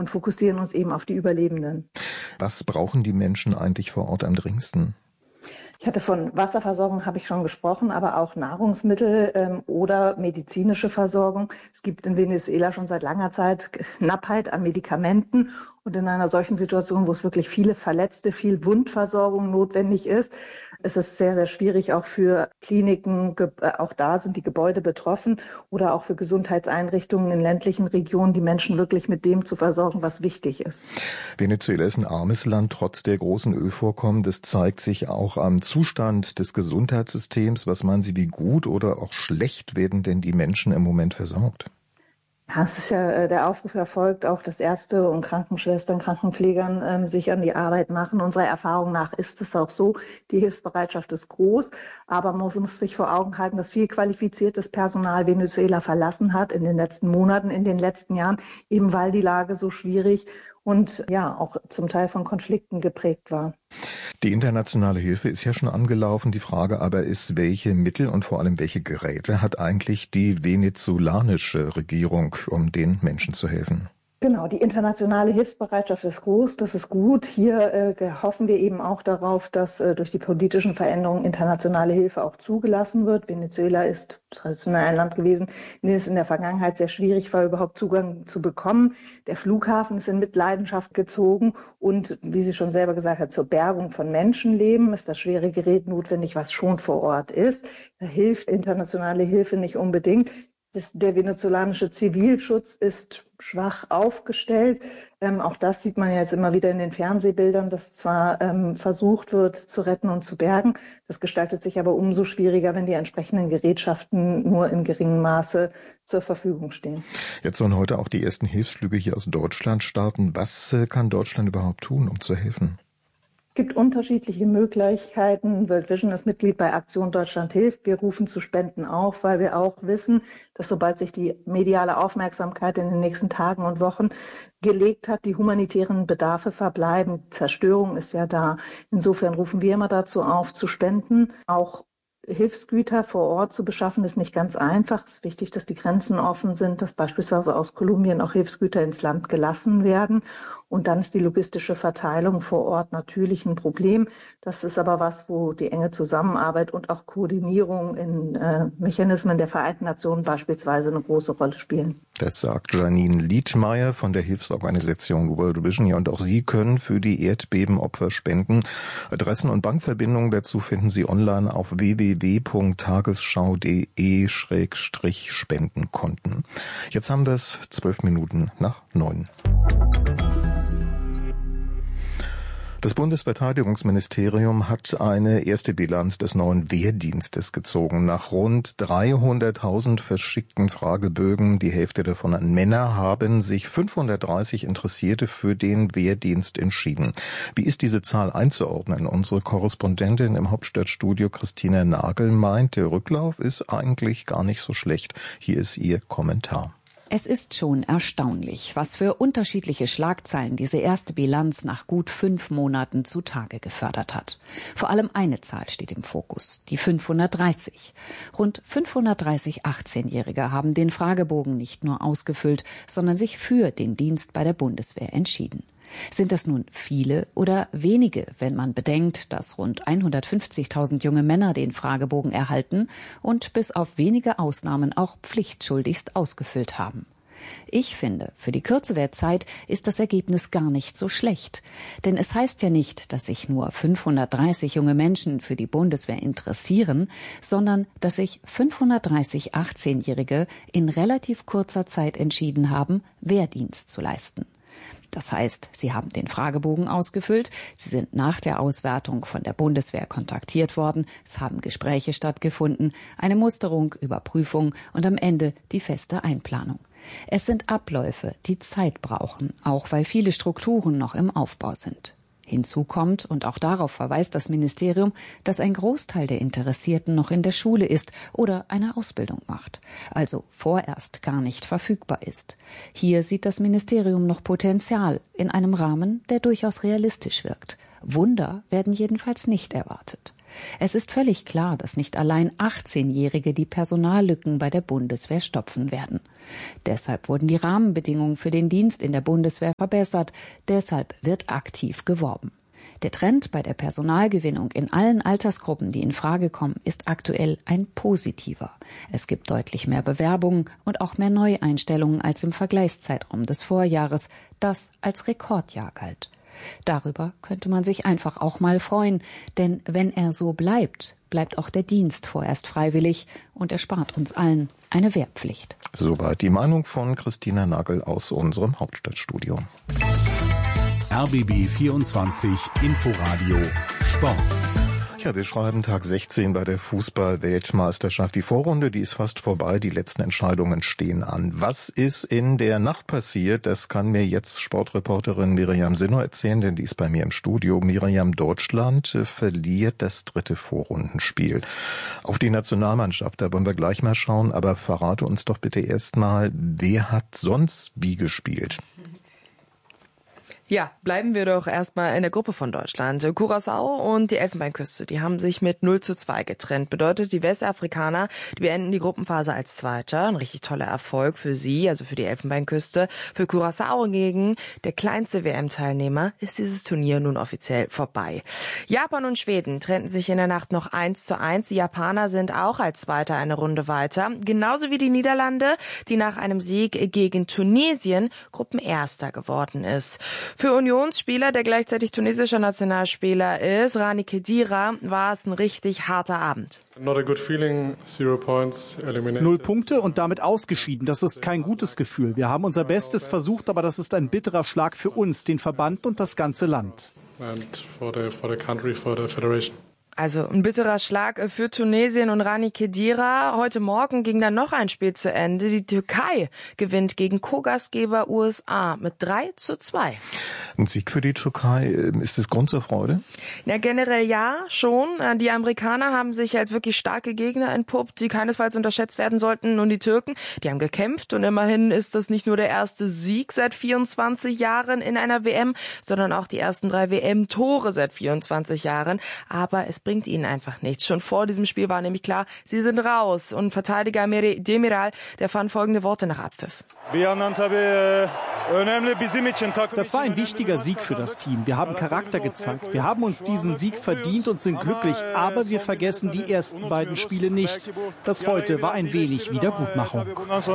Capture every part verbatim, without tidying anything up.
und fokussieren uns eben auf die Überlebenden. Was brauchen die Menschen eigentlich vor Ort am dringendsten? Ich hatte von Wasserversorgung, habe ich schon gesprochen, aber auch Nahrungsmittel ähm, oder medizinische Versorgung. Es gibt in Venezuela schon seit langer Zeit Knappheit an Medikamenten. Und in einer solchen Situation, wo es wirklich viele Verletzte, viel Wundversorgung notwendig ist, ist es sehr, sehr schwierig auch für Kliniken, auch da sind die Gebäude betroffen, oder auch für Gesundheitseinrichtungen in ländlichen Regionen, die Menschen wirklich mit dem zu versorgen, was wichtig ist. Venezuela ist ein armes Land, trotz der großen Ölvorkommen. Das zeigt sich auch am Zustand des Gesundheitssystems. Was meinen Sie, wie gut oder auch schlecht werden denn die Menschen im Moment versorgt? Ja, es ist ja, der Aufruf erfolgt auch, dass Ärzte und Krankenschwestern, Krankenpflegern ähm, sich an die Arbeit machen. Unserer Erfahrung nach ist es auch so, die Hilfsbereitschaft ist groß, aber man muss, muss sich vor Augen halten, dass viel qualifiziertes Personal Venezuela verlassen hat in den letzten Monaten, in den letzten Jahren, eben weil die Lage so schwierig und ja auch zum Teil von Konflikten geprägt war. Die internationale Hilfe ist ja schon angelaufen. Die Frage aber ist, welche Mittel und vor allem welche Geräte hat eigentlich die venezolanische Regierung, um den Menschen zu helfen? Genau, die internationale Hilfsbereitschaft ist groß, das ist gut. Hier äh, hoffen wir eben auch darauf, dass äh, durch die politischen Veränderungen internationale Hilfe auch zugelassen wird. Venezuela ist traditionell ein Land gewesen, in dem es in der Vergangenheit sehr schwierig war, überhaupt Zugang zu bekommen. Der Flughafen ist in Mitleidenschaft gezogen und, wie sie schon selber gesagt hat, zur Bergung von Menschenleben ist das schwere Gerät notwendig, was schon vor Ort ist. Da hilft internationale Hilfe nicht unbedingt. Der venezolanische Zivilschutz ist schwach aufgestellt. Ähm, auch das sieht man ja jetzt immer wieder in den Fernsehbildern, dass zwar ähm, versucht wird, zu retten und zu bergen. Das gestaltet sich aber umso schwieriger, wenn die entsprechenden Gerätschaften nur in geringem Maße zur Verfügung stehen. Jetzt sollen heute auch die ersten Hilfsflüge hier aus Deutschland starten. Was äh, kann Deutschland überhaupt tun, um zu helfen? Es gibt unterschiedliche Möglichkeiten. World Vision ist Mitglied bei Aktion Deutschland hilft. Wir rufen zu Spenden auf, weil wir auch wissen, dass sobald sich die mediale Aufmerksamkeit in den nächsten Tagen und Wochen gelegt hat, die humanitären Bedarfe verbleiben. Zerstörung ist ja da. Insofern rufen wir immer dazu auf, zu spenden. Auch Hilfsgüter vor Ort zu beschaffen, ist nicht ganz einfach. Es ist wichtig, dass die Grenzen offen sind, dass beispielsweise aus Kolumbien auch Hilfsgüter ins Land gelassen werden. Und dann ist die logistische Verteilung vor Ort natürlich ein Problem. Das ist aber was, wo die enge Zusammenarbeit und auch Koordinierung in äh, Mechanismen der Vereinten Nationen beispielsweise eine große Rolle spielen. Das sagt Janine Liedmeier von der Hilfsorganisation World Vision. Ja, und auch Sie können für die Erdbebenopfer spenden. Adressen und Bankverbindungen dazu finden Sie online auf w w w punkt tagesschau punkt de Schrägstrich Spendenkonten. Jetzt haben wir es zwölf Minuten nach neun. Das Bundesverteidigungsministerium hat eine erste Bilanz des neuen Wehrdienstes gezogen. Nach rund dreihunderttausend verschickten Fragebögen, die Hälfte davon an Männer, haben sich fünfhundertdreißig Interessierte für den Wehrdienst entschieden. Wie ist diese Zahl einzuordnen? Unsere Korrespondentin im Hauptstadtstudio Christina Nagel meint, der Rücklauf ist eigentlich gar nicht so schlecht. Hier ist ihr Kommentar. Es ist schon erstaunlich, was für unterschiedliche Schlagzeilen diese erste Bilanz nach gut fünf Monaten zutage gefördert hat. Vor allem eine Zahl steht im Fokus, die fünfhundertdreißig. Rund fünfhundertdreißig achtzehnjährige haben den Fragebogen nicht nur ausgefüllt, sondern sich für den Dienst bei der Bundeswehr entschieden. Sind das nun viele oder wenige, wenn man bedenkt, dass rund hundertfünfzigtausend junge Männer den Fragebogen erhalten und bis auf wenige Ausnahmen auch pflichtschuldigst ausgefüllt haben? Ich finde, für die Kürze der Zeit ist das Ergebnis gar nicht so schlecht. Denn es heißt ja nicht, dass sich nur fünfhundertdreißig junge Menschen für die Bundeswehr interessieren, sondern dass sich fünfhundertdreißig achtzehnjährige in relativ kurzer Zeit entschieden haben, Wehrdienst zu leisten. Das heißt, sie haben den Fragebogen ausgefüllt, sie sind nach der Auswertung von der Bundeswehr kontaktiert worden, es haben Gespräche stattgefunden, eine Musterung, Überprüfung und am Ende die feste Einplanung. Es sind Abläufe, die Zeit brauchen, auch weil viele Strukturen noch im Aufbau sind. Hinzu kommt, und auch darauf verweist das Ministerium, dass ein Großteil der Interessierten noch in der Schule ist oder eine Ausbildung macht, also vorerst gar nicht verfügbar ist. Hier sieht das Ministerium noch Potenzial in einem Rahmen, der durchaus realistisch wirkt. Wunder werden jedenfalls nicht erwartet. Es ist völlig klar, dass nicht allein achtzehnjährige die Personallücken bei der Bundeswehr stopfen werden. Deshalb wurden die Rahmenbedingungen für den Dienst in der Bundeswehr verbessert. Deshalb wird aktiv geworben. Der Trend bei der Personalgewinnung in allen Altersgruppen, die in Frage kommen, ist aktuell ein positiver. Es gibt deutlich mehr Bewerbungen und auch mehr Neueinstellungen als im Vergleichszeitraum des Vorjahres, das als Rekordjahr galt. Darüber könnte man sich einfach auch mal freuen, denn wenn er so bleibt, bleibt auch der Dienst vorerst freiwillig und erspart uns allen eine Wehrpflicht. Soweit die Meinung von Christina Nagel aus unserem Hauptstadtstudio. R B B vierundzwanzig Inforadio Sport. Ja, wir schreiben Tag sechzehn bei der Fußball-Weltmeisterschaft. Die Vorrunde, die ist fast vorbei. Die letzten Entscheidungen stehen an. Was ist in der Nacht passiert? Das kann mir jetzt Sportreporterin Miriam Sinno erzählen, denn die ist bei mir im Studio. Miriam, Deutschland verliert das dritte Vorrundenspiel. Auf die Nationalmannschaft, da wollen wir gleich mal schauen. Aber verrate uns doch bitte erstmal, wer hat sonst wie gespielt? Ja, bleiben wir doch erstmal in der Gruppe von Deutschland. Curaçao und die Elfenbeinküste, die haben sich mit null zu zwei getrennt. Bedeutet, die Westafrikaner, die beenden die Gruppenphase als Zweiter. Ein richtig toller Erfolg für sie, also für die Elfenbeinküste. Für Curaçao hingegen, der kleinste W M-Teilnehmer, ist dieses Turnier nun offiziell vorbei. Japan und Schweden trennten sich in der Nacht noch eins zu eins. Die Japaner sind auch als Zweiter eine Runde weiter. Genauso wie die Niederlande, die nach einem Sieg gegen Tunesien Gruppenerster geworden ist. Für Unionsspieler, der gleichzeitig tunesischer Nationalspieler ist, Rani Khedira, war es ein richtig harter Abend. Not a good feeling. Zero points, eliminated. Null Punkte und damit ausgeschieden. Das ist kein gutes Gefühl. Wir haben unser Bestes versucht, aber das ist ein bitterer Schlag für uns, den Verband und das ganze Land. And for the, for the country, for the federation. Also ein bitterer Schlag für Tunesien und Rani Khedira. Heute Morgen ging dann noch ein Spiel zu Ende. Die Türkei gewinnt gegen Co-Gastgeber U S A mit drei zu zwei. Ein Sieg für die Türkei, ist das Grund zur Freude? Ja, generell ja, schon. Die Amerikaner haben sich als wirklich starke Gegner entpuppt, die keinesfalls unterschätzt werden sollten. Und die Türken, die haben gekämpft. Und immerhin ist das nicht nur der erste Sieg seit vierundzwanzig Jahren in einer W M, sondern auch die ersten drei W M-Tore seit vierundzwanzig Jahren. Aber es bringt ihnen einfach nichts. Schon vor diesem Spiel war nämlich klar, sie sind raus. Und Verteidiger Demiral, der fand folgende Worte nach Abpfiff. Das war ein wichtiger Sieg für das Team. Wir haben Charakter gezeigt. Wir haben uns diesen Sieg verdient und sind glücklich. Aber wir vergessen die ersten beiden Spiele nicht. Das heute war ein wenig Wiedergutmachung.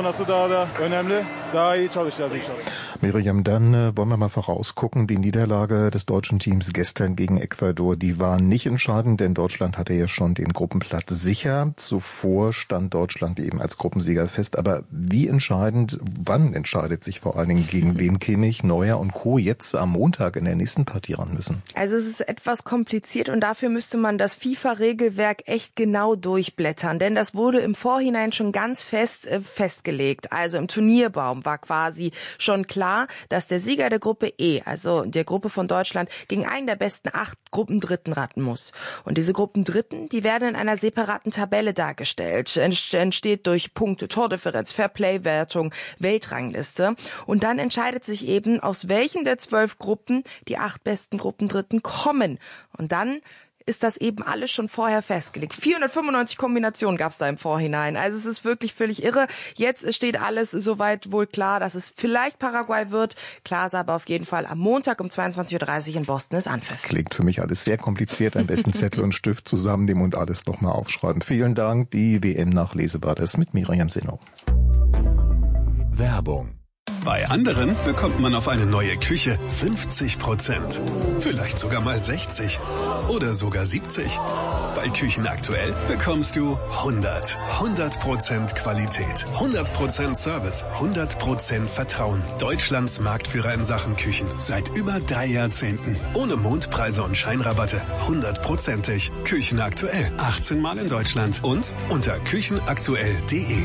Miriam, dann äh, wollen wir mal vorausgucken. Die Niederlage des deutschen Teams gestern gegen Ecuador, die war nicht entscheidend, denn Deutschland hatte ja schon den Gruppenplatz sicher. Zuvor stand Deutschland eben als Gruppensieger fest. Aber wie entscheidend, wann entscheidet sich vor allen Dingen, gegen wen Kimmich, Neuer und Co. jetzt am Montag in der nächsten Partie ran müssen? Also es ist etwas kompliziert und dafür müsste man das FIFA-Regelwerk echt genau durchblättern. Denn das wurde im Vorhinein schon ganz fest äh, festgelegt. Also im Turnierbaum war quasi schon klar, dass der Sieger der Gruppe E, also der Gruppe von Deutschland, gegen einen der besten acht Gruppendritten raten muss. Und diese Gruppendritten, die werden in einer separaten Tabelle dargestellt. Entsteht durch Punkte, Tordifferenz, Fairplay-Wertung, Weltrangliste. Und dann entscheidet sich eben, aus welchen der zwölf Gruppen die acht besten Gruppendritten kommen. Und dann ist das eben alles schon vorher festgelegt. vierhundertfünfundneunzig Kombinationen gab es da im Vorhinein. Also es ist wirklich völlig irre. Jetzt steht alles soweit wohl klar, dass es vielleicht Paraguay wird. Klar ist aber auf jeden Fall, am Montag um zweiundzwanzig Uhr dreißig in Boston ist Anpfiff. Klingt für mich alles sehr kompliziert. Am besten Zettel und Stift zusammennehmen und alles nochmal aufschreiben. Vielen Dank. Die W M-Nachlese war das mit Miriam Sinno. Werbung. Bei anderen bekommt man auf eine neue Küche fünfzig Prozent. Vielleicht sogar mal sechzig oder sogar siebzig. Bei Küchen aktuell bekommst du hundert. hundert Prozent Qualität, hundert Prozent Service, hundert Prozent Vertrauen. Deutschlands Marktführer in Sachen Küchen seit über drei Jahrzehnten. Ohne Mondpreise und Scheinrabatte. hundertprozentig. Küchen aktuell. achtzehn Mal in Deutschland und unter küchenaktuell punkt de.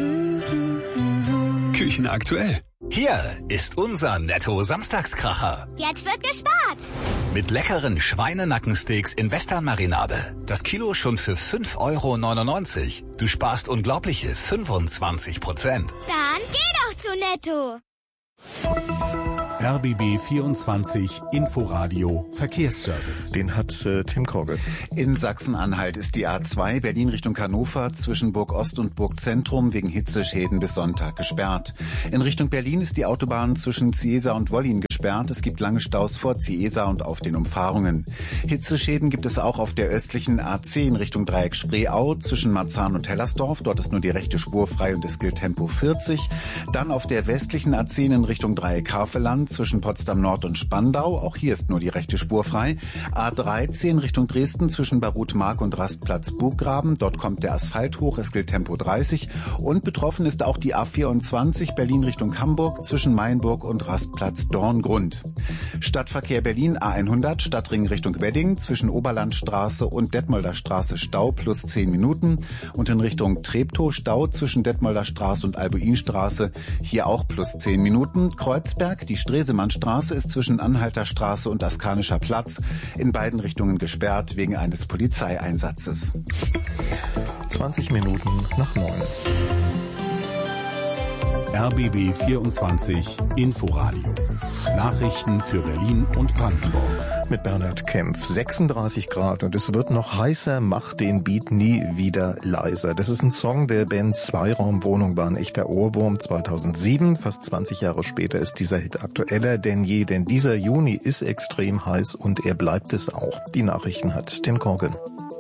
Küchen aktuell. Hier ist unser Netto-Samstagskracher. Jetzt wird gespart. Mit leckeren Schweinenackensteaks in Western-Marinade. Das Kilo schon für fünf Euro neunundneunzig. Du sparst unglaubliche fünfundzwanzig Prozent. Dann geh doch zu Netto. R B B vierundzwanzig Inforadio Verkehrsservice. Den hat äh, Tim Korgel. In Sachsen-Anhalt ist die A zwei Berlin Richtung Hannover zwischen Burg Ost und Burg Zentrum wegen Hitzeschäden bis Sonntag gesperrt. In Richtung Berlin ist die Autobahn zwischen Ciesa und Wollin gesperrt. Es gibt lange Staus vor Ciesa und auf den Umfahrungen. Hitzeschäden gibt es auch auf der östlichen A zehn Richtung Dreieck Spreeau zwischen Marzahn und Hellersdorf. Dort ist nur die rechte Spur frei und es gilt Tempo vierzig. Dann auf der westlichen A zehn in Richtung Dreieck Havelland zwischen Potsdam Nord und Spandau. Auch hier ist nur die rechte Spur frei. A dreizehn Richtung Dresden zwischen Barut-Mark und Rastplatz Burggraben. Dort kommt der Asphalt hoch. Es gilt Tempo dreißig. Und betroffen ist auch die A vierundzwanzig Berlin Richtung Hamburg zwischen Mainburg und Rastplatz Dorngrund. Stadtverkehr Berlin A hundert Stadtring Richtung Wedding zwischen Oberlandstraße und Detmolder Straße Stau plus zehn Minuten. Und in Richtung Treptow Stau zwischen Detmolder Straße und Albuinstraße. Hier auch plus zehn Minuten. Kreuzberg, die Stresemannstraße ist zwischen Anhalter Straße und Askanischer Platz in beiden Richtungen gesperrt wegen eines Polizeieinsatzes. zwanzig Minuten nach neun. R B B vierundzwanzig Inforadio. Nachrichten für Berlin und Brandenburg. Mit Bernhard Kempf. sechsunddreißig Grad und es wird noch heißer, macht den Beat nie wieder leiser. Das ist ein Song der Band Zweiraumwohnung, war ein echter Ohrwurm zweitausendsieben. Fast zwanzig Jahre später ist dieser Hit aktueller denn je, denn dieser Juni ist extrem heiß und er bleibt es auch. Die Nachrichten hat Tim Korgen.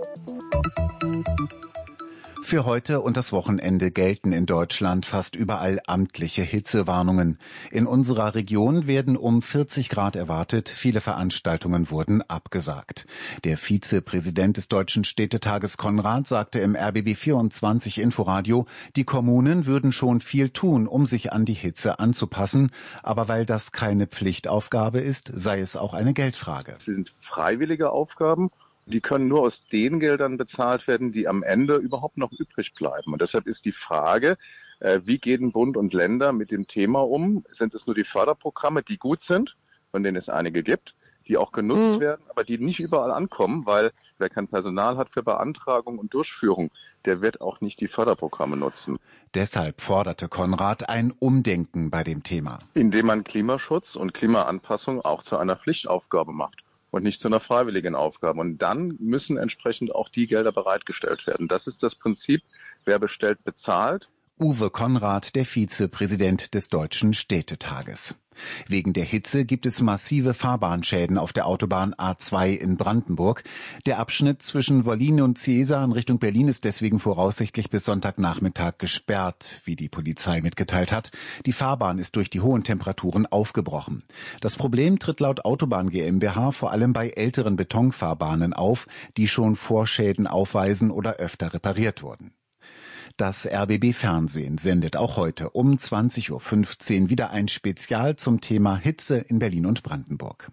Für heute und das Wochenende gelten in Deutschland fast überall amtliche Hitzewarnungen. In unserer Region werden um vierzig Grad erwartet. Viele Veranstaltungen wurden abgesagt. Der Vizepräsident des Deutschen Städtetages Konrad sagte im R B B vierundzwanzig Inforadio, die Kommunen würden schon viel tun, um sich an die Hitze anzupassen. Aber weil das keine Pflichtaufgabe ist, sei es auch eine Geldfrage. Sie sind freiwillige Aufgaben. Die können nur aus den Geldern bezahlt werden, die am Ende überhaupt noch übrig bleiben. Und deshalb ist die Frage, wie gehen Bund und Länder mit dem Thema um? Sind es nur die Förderprogramme, die gut sind, von denen es einige gibt, die auch genutzt mhm. werden, aber die nicht überall ankommen, weil wer kein Personal hat für Beantragung und Durchführung, der wird auch nicht die Förderprogramme nutzen. Deshalb forderte Konrad ein Umdenken bei dem Thema. Indem man Klimaschutz und Klimaanpassung auch zu einer Pflichtaufgabe macht. Und nicht zu einer freiwilligen Aufgabe. Und dann müssen entsprechend auch die Gelder bereitgestellt werden. Das ist das Prinzip, wer bestellt, bezahlt. Uwe Konrad, der Vizepräsident des Deutschen Städtetages. Wegen der Hitze gibt es massive Fahrbahnschäden auf der Autobahn A zwei in Brandenburg. Der Abschnitt zwischen Wollin und Ciesa in Richtung Berlin ist deswegen voraussichtlich bis Sonntagnachmittag gesperrt, wie die Polizei mitgeteilt hat. Die Fahrbahn ist durch die hohen Temperaturen aufgebrochen. Das Problem tritt laut Autobahn GmbH vor allem bei älteren Betonfahrbahnen auf, die schon Vorschäden aufweisen oder öfter repariert wurden. Das R B B Fernsehen sendet auch heute um zwanzig Uhr fünfzehn wieder ein Spezial zum Thema Hitze in Berlin und Brandenburg.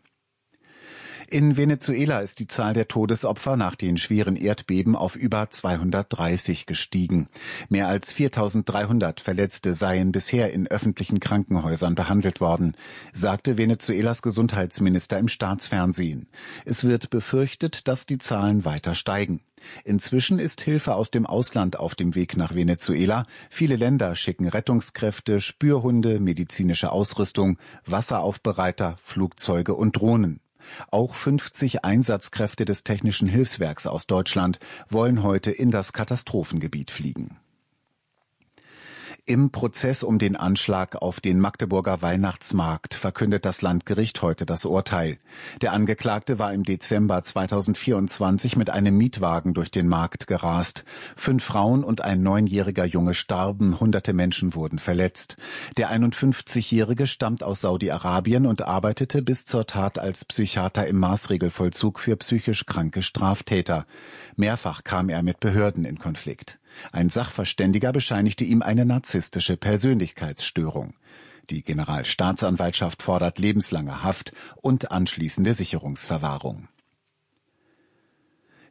In Venezuela ist die Zahl der Todesopfer nach den schweren Erdbeben auf über zweihundertdreißig gestiegen. Mehr als viertausenddreihundert Verletzte seien bisher in öffentlichen Krankenhäusern behandelt worden, sagte Venezuelas Gesundheitsminister im Staatsfernsehen. Es wird befürchtet, dass die Zahlen weiter steigen. Inzwischen ist Hilfe aus dem Ausland auf dem Weg nach Venezuela. Viele Länder schicken Rettungskräfte, Spürhunde, medizinische Ausrüstung, Wasseraufbereiter, Flugzeuge und Drohnen. Auch fünfzig Einsatzkräfte des Technischen Hilfswerks aus Deutschland wollen heute in das Katastrophengebiet fliegen. Im Prozess um den Anschlag auf den Magdeburger Weihnachtsmarkt verkündet das Landgericht heute das Urteil. Der Angeklagte war im Dezember zweitausendvierundzwanzig mit einem Mietwagen durch den Markt gerast. Fünf Frauen und ein neunjähriger Junge starben, hunderte Menschen wurden verletzt. Der einundfünfzigjährige stammt aus Saudi-Arabien und arbeitete bis zur Tat als Psychiater im Maßregelvollzug für psychisch kranke Straftäter. Mehrfach kam er mit Behörden in Konflikt. Ein Sachverständiger bescheinigte ihm eine narzisstische Persönlichkeitsstörung. Die Generalstaatsanwaltschaft fordert lebenslange Haft und anschließende Sicherungsverwahrung.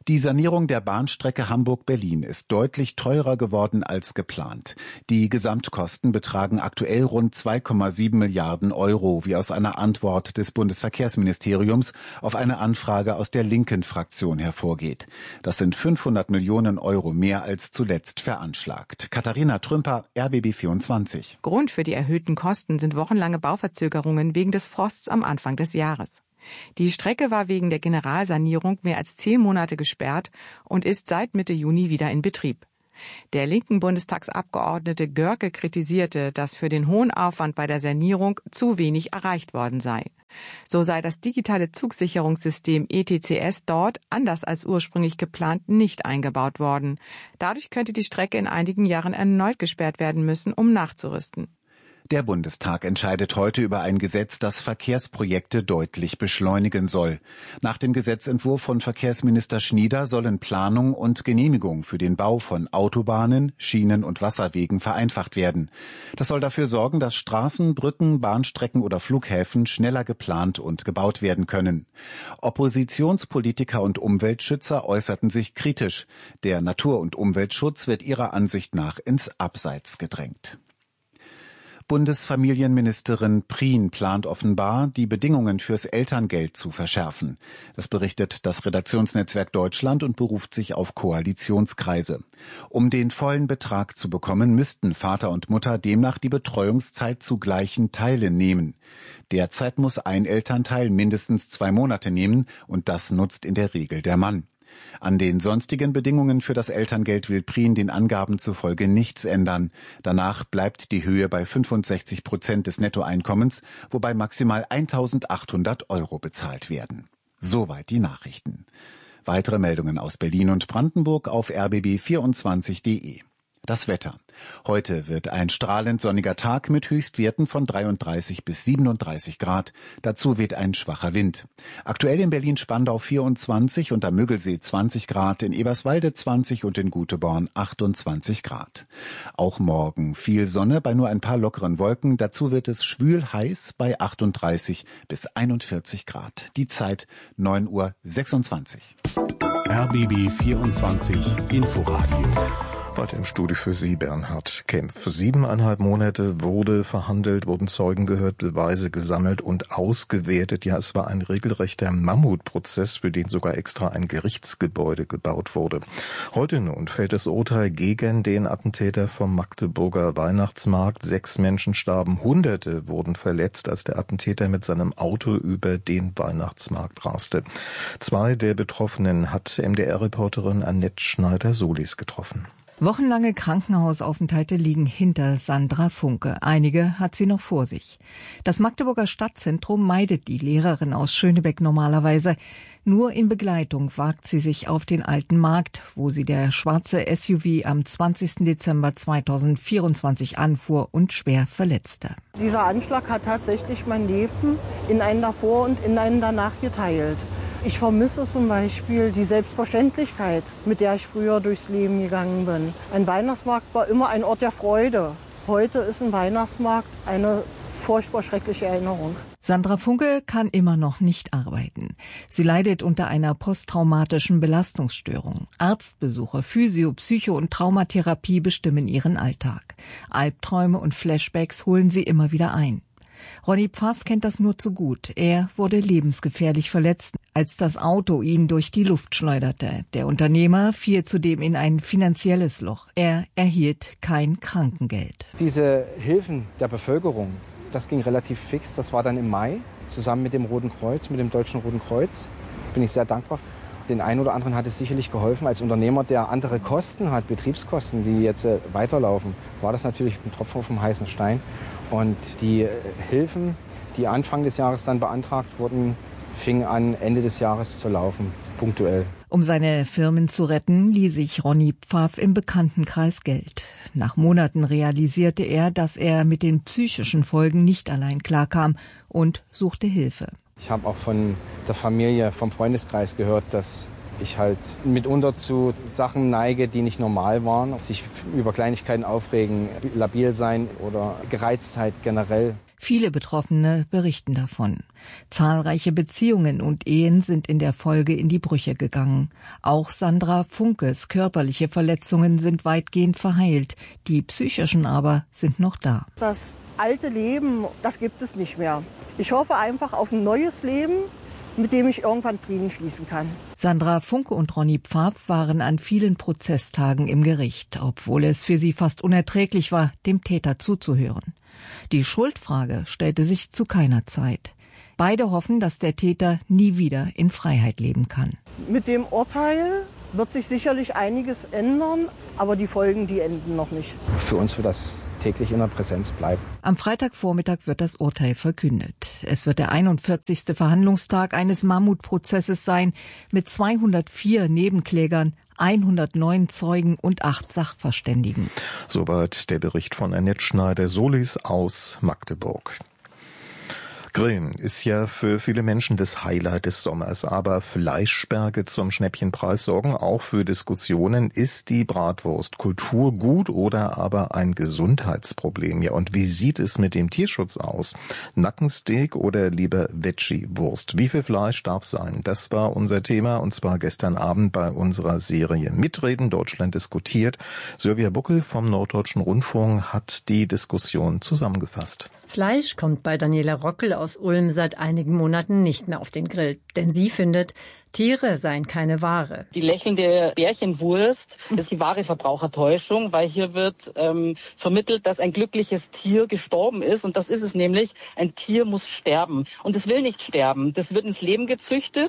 Die Sanierung der Bahnstrecke Hamburg-Berlin ist deutlich teurer geworden als geplant. Die Gesamtkosten betragen aktuell rund zwei Komma sieben Milliarden Euro, wie aus einer Antwort des Bundesverkehrsministeriums auf eine Anfrage aus der linken Fraktion hervorgeht. Das sind fünfhundert Millionen Euro mehr als zuletzt veranschlagt. Katharina Trümper, R B B vierundzwanzig. Grund für die erhöhten Kosten sind wochenlange Bauverzögerungen wegen des Frosts am Anfang des Jahres. Die Strecke war wegen der Generalsanierung mehr als zehn Monate gesperrt und ist seit Mitte Juni wieder in Betrieb. Der linken Bundestagsabgeordnete Görke kritisierte, dass für den hohen Aufwand bei der Sanierung zu wenig erreicht worden sei. So sei das digitale Zugsicherungssystem E T C S dort, anders als ursprünglich geplant, nicht eingebaut worden. Dadurch könnte die Strecke in einigen Jahren erneut gesperrt werden müssen, um nachzurüsten. Der Bundestag entscheidet heute über ein Gesetz, das Verkehrsprojekte deutlich beschleunigen soll. Nach dem Gesetzentwurf von Verkehrsminister Schnieder sollen Planung und Genehmigung für den Bau von Autobahnen, Schienen- und Wasserwegen vereinfacht werden. Das soll dafür sorgen, dass Straßen, Brücken, Bahnstrecken oder Flughäfen schneller geplant und gebaut werden können. Oppositionspolitiker und Umweltschützer äußerten sich kritisch. Der Natur- und Umweltschutz wird ihrer Ansicht nach ins Abseits gedrängt. Bundesfamilienministerin Prien plant offenbar, die Bedingungen fürs Elterngeld zu verschärfen. Das berichtet das Redaktionsnetzwerk Deutschland und beruft sich auf Koalitionskreise. Um den vollen Betrag zu bekommen, müssten Vater und Mutter demnach die Betreuungszeit zu gleichen Teilen nehmen. Derzeit muss ein Elternteil mindestens zwei Monate nehmen und das nutzt in der Regel der Mann. An den sonstigen Bedingungen für das Elterngeld will Prien den Angaben zufolge nichts ändern. Danach bleibt die Höhe bei fünfundsechzig Prozent des Nettoeinkommens, wobei maximal eintausendachthundert Euro bezahlt werden. Soweit die Nachrichten. Weitere Meldungen aus Berlin und Brandenburg auf r b b vierundzwanzig punkt de. Das Wetter. Heute wird ein strahlend sonniger Tag mit Höchstwerten von dreiunddreißig bis siebenunddreißig Grad. Dazu weht ein schwacher Wind. Aktuell in Berlin-Spandau vierundzwanzig und am Müggelsee zwanzig Grad, in Eberswalde zwanzig und in Guteborn achtundzwanzig Grad. Auch morgen viel Sonne bei nur ein paar lockeren Wolken. Dazu wird es schwül heiß bei achtunddreißig bis einundvierzig Grad. Die Zeit neun Uhr sechsundzwanzig. R B B vierundzwanzig Inforadio. Weiter im Studio für Sie Bernhard Kempf. Siebeneinhalb Monate wurde verhandelt, wurden Zeugen gehört, Beweise gesammelt und ausgewertet. Ja, es war ein regelrechter Mammutprozess, für den sogar extra ein Gerichtsgebäude gebaut wurde. Heute nun fällt das Urteil gegen den Attentäter vom Magdeburger Weihnachtsmarkt. Sechs Menschen starben, Hunderte wurden verletzt, als der Attentäter mit seinem Auto über den Weihnachtsmarkt raste. Zwei der Betroffenen hat M D R-Reporterin Annette Schneider-Solis getroffen. Wochenlange Krankenhausaufenthalte liegen hinter Sandra Funke. Einige hat sie noch vor sich. Das Magdeburger Stadtzentrum meidet die Lehrerin aus Schönebeck normalerweise. Nur in Begleitung wagt sie sich auf den alten Markt, wo sie der schwarze S U V am zwanzigsten Dezember zweitausendvierundzwanzig anfuhr und schwer verletzte. Dieser Anschlag hat tatsächlich mein Leben in einen davor und in einen danach geteilt. Ich vermisse zum Beispiel die Selbstverständlichkeit, mit der ich früher durchs Leben gegangen bin. Ein Weihnachtsmarkt war immer ein Ort der Freude. Heute ist ein Weihnachtsmarkt eine furchtbar schreckliche Erinnerung. Sandra Funke kann immer noch nicht arbeiten. Sie leidet unter einer posttraumatischen Belastungsstörung. Arztbesuche, Physio-, Psycho- und Traumatherapie bestimmen ihren Alltag. Albträume und Flashbacks holen sie immer wieder ein. Ronny Pfaff kennt das nur zu gut. Er wurde lebensgefährlich verletzt, als das Auto ihn durch die Luft schleuderte. Der Unternehmer fiel zudem in ein finanzielles Loch. Er erhielt kein Krankengeld. Diese Hilfen der Bevölkerung, das ging relativ fix. Das war dann im Mai, zusammen mit dem Roten Kreuz, mit dem Deutschen Roten Kreuz. Bin ich sehr dankbar. Den einen oder anderen hat es sicherlich geholfen. Als Unternehmer, der andere Kosten hat, Betriebskosten, die jetzt äh, weiterlaufen, war das natürlich ein Tropfen auf dem heißen Stein. Und die äh, Hilfen, die Anfang des Jahres dann beantragt wurden, fingen an, Ende des Jahres zu laufen, punktuell. Um seine Firmen zu retten, lieh sich Ronny Pfaff im Bekanntenkreis Geld. Nach Monaten realisierte er, dass er mit den psychischen Folgen nicht allein klarkam und suchte Hilfe. Ich habe auch von der Familie, vom Freundeskreis gehört, dass ich halt mitunter zu Sachen neige, die nicht normal waren. Sich über Kleinigkeiten aufregen, labil sein oder Gereiztheit generell. Viele Betroffene berichten davon. Zahlreiche Beziehungen und Ehen sind in der Folge in die Brüche gegangen. Auch Sandra Funkes körperliche Verletzungen sind weitgehend verheilt. Die psychischen aber sind noch da. Das alte Leben, das gibt es nicht mehr. Ich hoffe einfach auf ein neues Leben, mit dem ich irgendwann Frieden schließen kann. Sandra Funke und Ronny Pfaff waren an vielen Prozesstagen im Gericht, obwohl es für sie fast unerträglich war, dem Täter zuzuhören. Die Schuldfrage stellte sich zu keiner Zeit. Beide hoffen, dass der Täter nie wieder in Freiheit leben kann. Mit dem Urteil wird sich sicherlich einiges ändern, aber die Folgen, die enden noch nicht. Für uns wird das täglich in der Präsenz bleiben. Am Freitagvormittag wird das Urteil verkündet. Es wird der einundvierzigste Verhandlungstag eines Mammutprozesses sein, mit zweihundertvier Nebenklägern, hundertneun Zeugen und acht Sachverständigen. Soweit der Bericht von Annette Schneider-Solis aus Magdeburg. Grillen ist ja für viele Menschen das Highlight des Sommers, aber Fleischberge zum Schnäppchenpreis sorgen auch für Diskussionen. Ist die Bratwurstkultur gut oder aber ein Gesundheitsproblem? Ja, und wie sieht es mit dem Tierschutz aus? Nackensteak oder lieber Veggie-Wurst? Wie viel Fleisch darf sein? Das war unser Thema, und zwar gestern Abend bei unserer Serie Mitreden Deutschland diskutiert. Sylvia Buckel vom Norddeutschen Rundfunk hat die Diskussion zusammengefasst. Fleisch kommt bei Daniela Rockel aus Ulm seit einigen Monaten nicht mehr auf den Grill, denn sie findet, Tiere seien keine Ware. Die lächelnde Bärchenwurst ist die wahre Verbrauchertäuschung, weil hier wird ähm, vermittelt, dass ein glückliches Tier gestorben ist, und das ist es nämlich. Ein Tier muss sterben, und es will nicht sterben. Das wird ins Leben gezüchtet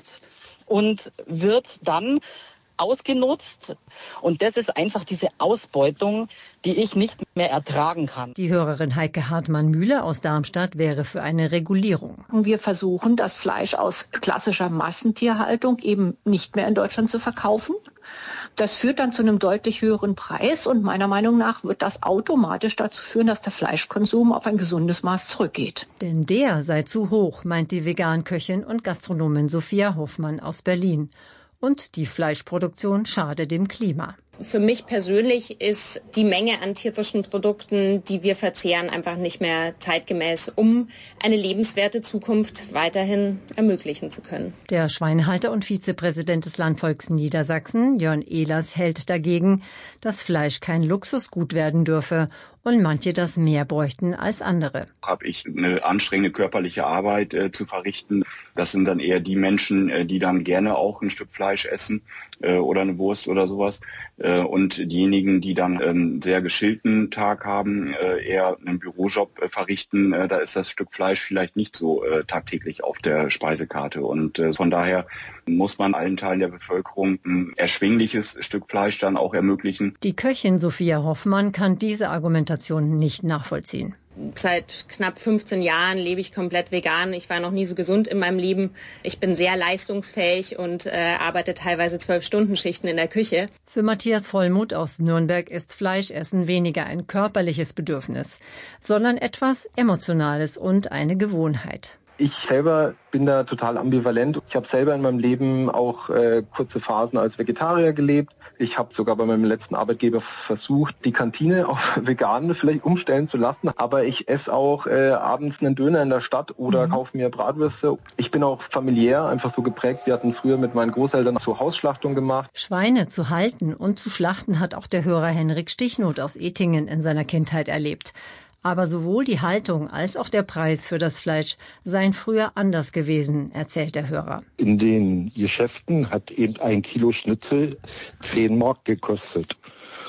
und wird dann ausgenutzt, und das ist einfach diese Ausbeutung, die ich nicht mehr ertragen kann. Die Hörerin Heike Hartmann-Mühle aus Darmstadt wäre für eine Regulierung. Wir versuchen, das Fleisch aus klassischer Massentierhaltung eben nicht mehr in Deutschland zu verkaufen. Das führt dann zu einem deutlich höheren Preis, und meiner Meinung nach wird das automatisch dazu führen, dass der Fleischkonsum auf ein gesundes Maß zurückgeht. Denn der sei zu hoch, meint die Veganköchin und Gastronomin Sophia Hoffmann aus Berlin. Und die Fleischproduktion schade dem Klima. Für mich persönlich ist die Menge an tierischen Produkten, die wir verzehren, einfach nicht mehr zeitgemäß, um eine lebenswerte Zukunft weiterhin ermöglichen zu können. Der Schweinehalter und Vizepräsident des Landvolks Niedersachsen, Jörn Ehlers, hält dagegen, dass Fleisch kein Luxusgut werden dürfe und manche das mehr bräuchten als andere. Habe ich eine anstrengende körperliche Arbeit äh, zu verrichten. Das sind dann eher die Menschen, äh, die dann gerne auch ein Stück Fleisch essen äh, oder eine Wurst oder sowas. Äh, und diejenigen, die dann einen sehr geschillten Tag haben, äh, eher einen Bürojob äh, verrichten, äh, da ist das Stück Fleisch vielleicht nicht so äh, tagtäglich auf der Speisekarte. Und äh, von daher muss man allen Teilen der Bevölkerung ein erschwingliches Stück Fleisch dann auch ermöglichen. Die Köchin Sophia Hoffmann kann diese Argumentation nicht nachvollziehen. Seit knapp fünfzehn Jahren lebe ich komplett vegan. Ich war noch nie so gesund in meinem Leben. Ich bin sehr leistungsfähig und äh, arbeite teilweise zwölf Stunden Schichten in der Küche. Für Matthias Vollmuth aus Nürnberg ist Fleischessen weniger ein körperliches Bedürfnis, sondern etwas Emotionales und eine Gewohnheit. Ich selber bin da total ambivalent. Ich habe selber in meinem Leben auch äh, kurze Phasen als Vegetarier gelebt. Ich habe sogar bei meinem letzten Arbeitgeber versucht, die Kantine auf vegan vielleicht umstellen zu lassen. Aber ich esse auch äh, abends einen Döner in der Stadt oder mhm. kaufe mir Bratwürste. Ich bin auch familiär einfach so geprägt. Wir hatten früher mit meinen Großeltern so Hausschlachtung gemacht. Schweine zu halten und zu schlachten hat auch der Hörer Henrik Stichnot aus Ettingen in seiner Kindheit erlebt. Aber sowohl die Haltung als auch der Preis für das Fleisch seien früher anders gewesen, erzählt der Hörer. In den Geschäften hat eben ein Kilo Schnitzel zehn Mark gekostet.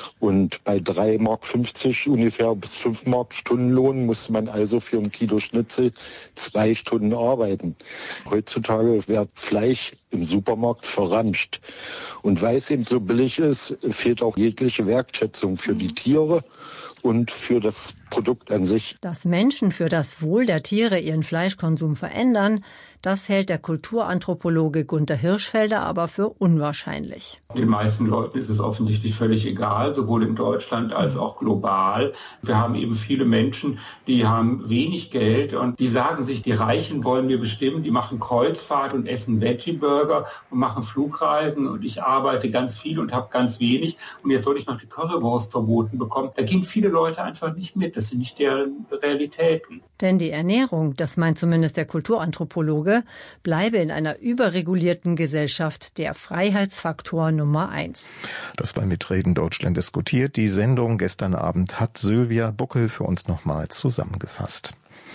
Und bei drei Mark fünfzig ungefähr bis fünf Mark Stundenlohn musste man also für ein Kilo Schnitzel zwei Stunden arbeiten. Heutzutage wird Fleisch im Supermarkt verramscht. Und weil es eben so billig ist, fehlt auch jegliche Wertschätzung für die Tiere und für das Produkt an sich. Dass Menschen für das Wohl der Tiere ihren Fleischkonsum verändern, das hält der Kulturanthropologe Gunther Hirschfelder aber für unwahrscheinlich. Den meisten Leuten ist es offensichtlich völlig egal, sowohl in Deutschland als auch global. Wir haben eben viele Menschen, die haben wenig Geld und die sagen sich, die Reichen wollen wir bestimmen, die machen Kreuzfahrt und essen Veggie-Burger und machen Flugreisen und ich arbeite ganz viel und habe ganz wenig und jetzt soll ich noch die Currywurst verboten bekommen. Da gehen viele Leute einfach nicht mit. Das sind nicht deren Realitäten. Denn die Ernährung, das meint zumindest der Kulturanthropologe, bleibe in einer überregulierten Gesellschaft der Freiheitsfaktor Nummer eins. Das war mit Reden Deutschland diskutiert. Die Sendung gestern Abend hat Sylvia Buckel für uns nochmal zusammengefasst.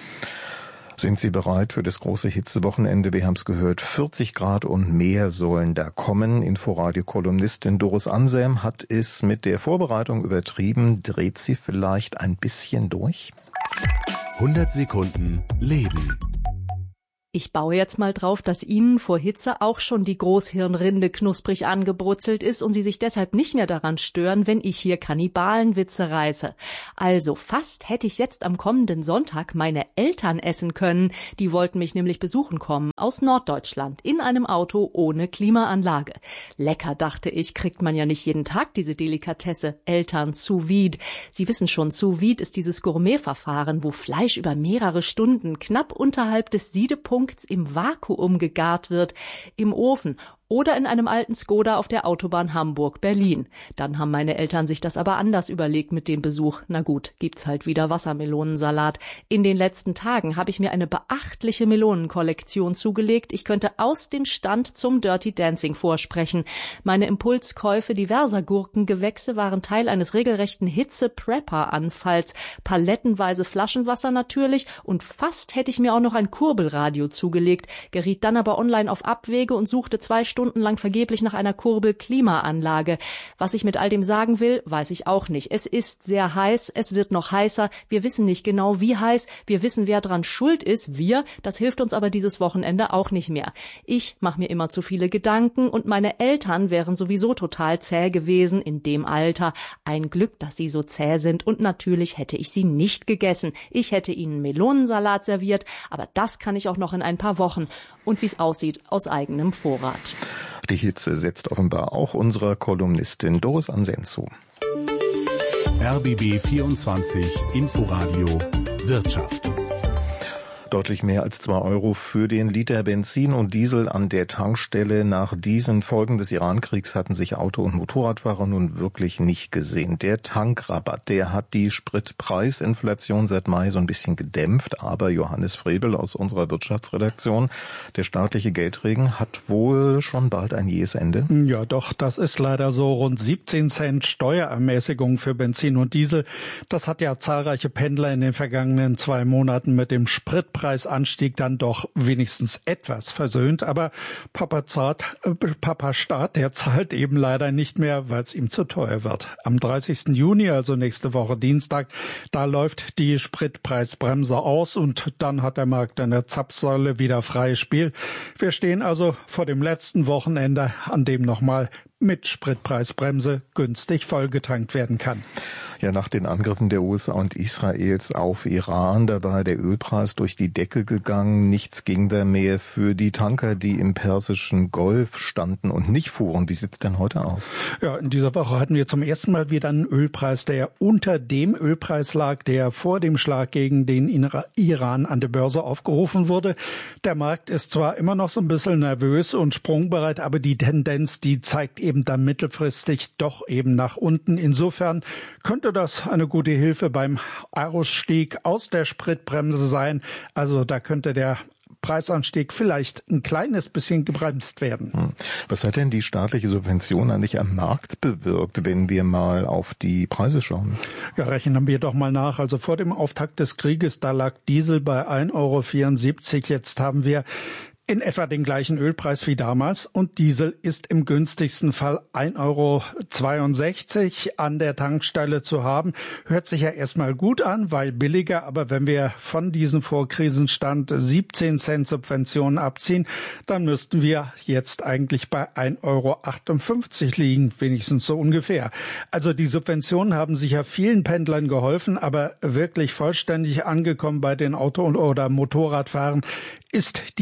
Sind Sie bereit für das große Hitzewochenende? Wir haben es gehört, vierzig Grad und mehr sollen da kommen. Inforadio-Kolumnistin Doris Anselm hat es mit der Vorbereitung übertrieben. Dreht sie vielleicht ein bisschen durch? hundert Sekunden Leben. Ich baue jetzt mal drauf, dass Ihnen vor Hitze auch schon die Großhirnrinde knusprig angebrutzelt ist und Sie sich deshalb nicht mehr daran stören, wenn ich hier Kannibalenwitze reiße. Also fast hätte ich jetzt am kommenden Sonntag meine Eltern essen können. Die wollten mich nämlich besuchen kommen, aus Norddeutschland, in einem Auto ohne Klimaanlage. Lecker, dachte ich, kriegt man ja nicht jeden Tag diese Delikatesse. Eltern sous vide. Sie wissen schon, sous vide ist dieses Gourmetverfahren, wo Fleisch über mehrere Stunden knapp unterhalb des Siedepunkts im Vakuum gegart wird, im Ofen oder in einem alten Skoda auf der Autobahn Hamburg-Berlin. Dann haben meine Eltern sich das aber anders überlegt mit dem Besuch. Na gut, gibt's halt wieder Wassermelonensalat. In den letzten Tagen habe ich mir eine beachtliche Melonenkollektion zugelegt. Ich könnte aus dem Stand zum Dirty Dancing vorsprechen. Meine Impulskäufe diverser Gurkengewächse waren Teil eines regelrechten Hitze-Prepper-Anfalls. Palettenweise Flaschenwasser natürlich und fast hätte ich mir auch noch ein Kurbelradio zugelegt, geriet dann aber online auf Abwege und suchte zwei Stunden stundenlang vergeblich nach einer Kurbel-Klimaanlage. Was ich mit all dem sagen will, weiß ich auch nicht. Es ist sehr heiß, es wird noch heißer. Wir wissen nicht genau, wie heiß. Wir wissen, wer dran schuld ist. Wir, das hilft uns aber dieses Wochenende auch nicht mehr. Ich mache mir immer zu viele Gedanken und meine Eltern wären sowieso total zäh gewesen in dem Alter. Ein Glück, dass sie so zäh sind und natürlich hätte ich sie nicht gegessen. Ich hätte ihnen Melonensalat serviert, aber das kann ich auch noch in ein paar Wochen. Und wie es aussieht, aus eigenem Vorrat. Die Hitze setzt offenbar auch unserer Kolumnistin Doris Anselm zu. R B B vierundzwanzig Inforadio Wirtschaft. Deutlich mehr als zwei Euro für den Liter Benzin und Diesel an der Tankstelle. Nach diesen Folgen des Irankriegs hatten sich Auto- und Motorradfahrer nun wirklich nicht gesehen. Der Tankrabatt, der hat die Spritpreisinflation seit Mai so ein bisschen gedämpft. Aber Johannes Frebel aus unserer Wirtschaftsredaktion, der staatliche Geldregen hat wohl schon bald ein jähes Ende. Ja doch, das ist leider so. Rund siebzehn Cent Steuerermäßigung für Benzin und Diesel. Das hat ja zahlreiche Pendler in den vergangenen zwei Monaten mit dem Spritpreis Preisanstieg dann doch wenigstens etwas versöhnt. Aber Papa, Zart, äh, Papa Staat, der zahlt eben leider nicht mehr, weil es ihm zu teuer wird. Am dreißigsten Juni, also nächste Woche Dienstag, da läuft die Spritpreisbremse aus und dann hat der Markt an der Zapfsäule wieder freies Spiel. Wir stehen also vor dem letzten Wochenende, an dem nochmal mit Spritpreisbremse günstig vollgetankt werden kann. Ja, nach den Angriffen der U S A und Israels auf Iran, da war der Ölpreis durch die Decke gegangen. Nichts ging da mehr für die Tanker, die im Persischen Golf standen und nicht fuhren. Wie sieht's denn heute aus? Ja, in dieser Woche hatten wir zum ersten Mal wieder einen Ölpreis, der unter dem Ölpreis lag, der vor dem Schlag gegen den Iran an der Börse aufgerufen wurde. Der Markt ist zwar immer noch so ein bisschen nervös und sprungbereit, aber die Tendenz, die zeigt eben dann mittelfristig doch eben nach unten. Insofern könnte das eine gute Hilfe beim Ausstieg aus der Spritbremse sein. Also da könnte der Preisanstieg vielleicht ein kleines bisschen gebremst werden. Was hat denn die staatliche Subvention eigentlich am Markt bewirkt, wenn wir mal auf die Preise schauen? Ja, rechnen wir doch mal nach. Also vor dem Auftakt des Krieges, da lag Diesel bei ein Euro vierundsiebzig. Jetzt haben wir in etwa den gleichen Ölpreis wie damals und Diesel ist im günstigsten Fall ein Euro zweiundsechzig an der Tankstelle zu haben. Hört sich ja erstmal gut an, weil billiger, aber wenn wir von diesem Vorkrisenstand siebzehn Cent Subventionen abziehen, dann müssten wir jetzt eigentlich bei ein Euro achtundfünfzig liegen, wenigstens so ungefähr. Also die Subventionen haben sicher vielen Pendlern geholfen, aber wirklich vollständig angekommen bei den Auto- oder Motorradfahrern ist die Verbilligung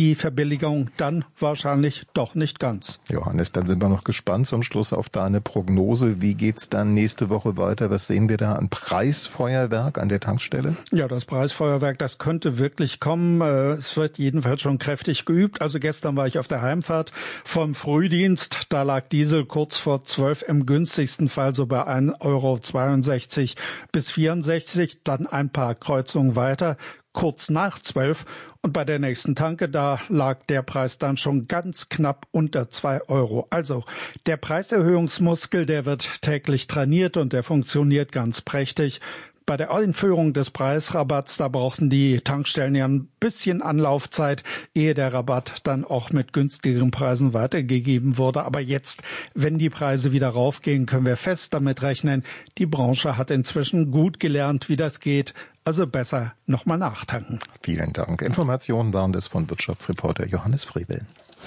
Beilegung dann wahrscheinlich doch nicht ganz. Johannes, dann sind wir noch gespannt zum Schluss auf deine Prognose. Wie geht's dann nächste Woche weiter? Was sehen wir da an Preisfeuerwerk an der Tankstelle? Ja, das Preisfeuerwerk, das könnte wirklich kommen. Es wird jedenfalls schon kräftig geübt. Also gestern war ich auf der Heimfahrt vom Frühdienst. Da lag Diesel kurz vor zwölf im günstigsten Fall so bei ein Euro zweiundsechzig bis vierundsechzig. Dann ein paar Kreuzungen weiter, kurz nach zwölf. Und bei der nächsten Tanke, da lag der Preis dann schon ganz knapp unter zwei Euro. Also der Preiserhöhungsmuskel, der wird täglich trainiert und der funktioniert ganz prächtig. Bei der Einführung des Preisrabatts, da brauchten die Tankstellen ja ein bisschen Anlaufzeit, ehe der Rabatt dann auch mit günstigeren Preisen weitergegeben wurde. Aber jetzt, wenn die Preise wieder raufgehen, können wir fest damit rechnen, die Branche hat inzwischen gut gelernt, wie das geht. Also besser nochmal nachtanken. Vielen Dank. Informationen waren das von Wirtschaftsreporter Johannes Frevel.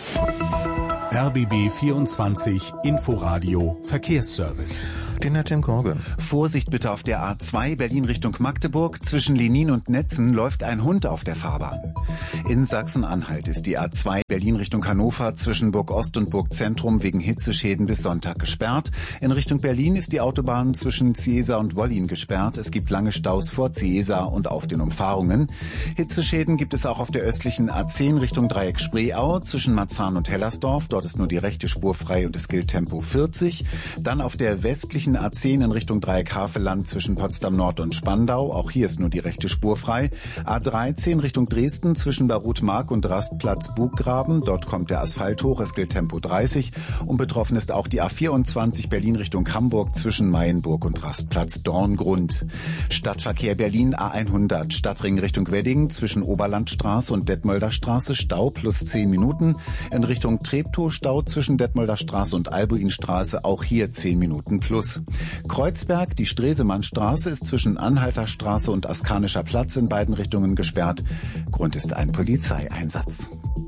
R B B vierundzwanzig Inforadio Verkehrsservice. Den hat Tim Korge. Vorsicht bitte auf der A zwei Berlin Richtung Magdeburg. Zwischen Lenin und Netzen läuft ein Hund auf der Fahrbahn. In Sachsen-Anhalt ist die A zwei Berlin Richtung Hannover zwischen Burg Ost und Burg Zentrum wegen Hitzeschäden bis Sonntag gesperrt. In Richtung Berlin ist die Autobahn zwischen Ciesa und Wollin gesperrt. Es gibt lange Staus vor Ciesa und auf den Umfahrungen. Hitzeschäden gibt es auch auf der östlichen A zehn Richtung Dreieck Spreeau zwischen Marzahn und Hellersdorf. Dort ist nur die rechte Spur frei und es gilt Tempo vierzig. Dann auf der westlichen A zehn in Richtung Dreieck Havelland zwischen Potsdam Nord und Spandau. Auch hier ist nur die rechte Spur frei. A dreizehn Richtung Dresden zwischen Barut-Mark und Rastplatz Buggraben. Dort kommt der Asphalt hoch. Es gilt Tempo dreißig. Und betroffen ist auch die A vierundzwanzig Berlin Richtung Hamburg zwischen Mayenburg und Rastplatz Dorngrund. Stadtverkehr Berlin A hundert. Stadtring Richtung Wedding zwischen Oberlandstraße und Detmolder Straße. Stau plus zehn Minuten. In Richtung Treptow Stau zwischen Detmolder Straße und Albuinstraße. Auch hier zehn Minuten plus. Kreuzberg, die Stresemannstraße ist zwischen Anhalter Straße und Askanischer Platz in beiden Richtungen gesperrt. Grund ist ein Polizeieinsatz.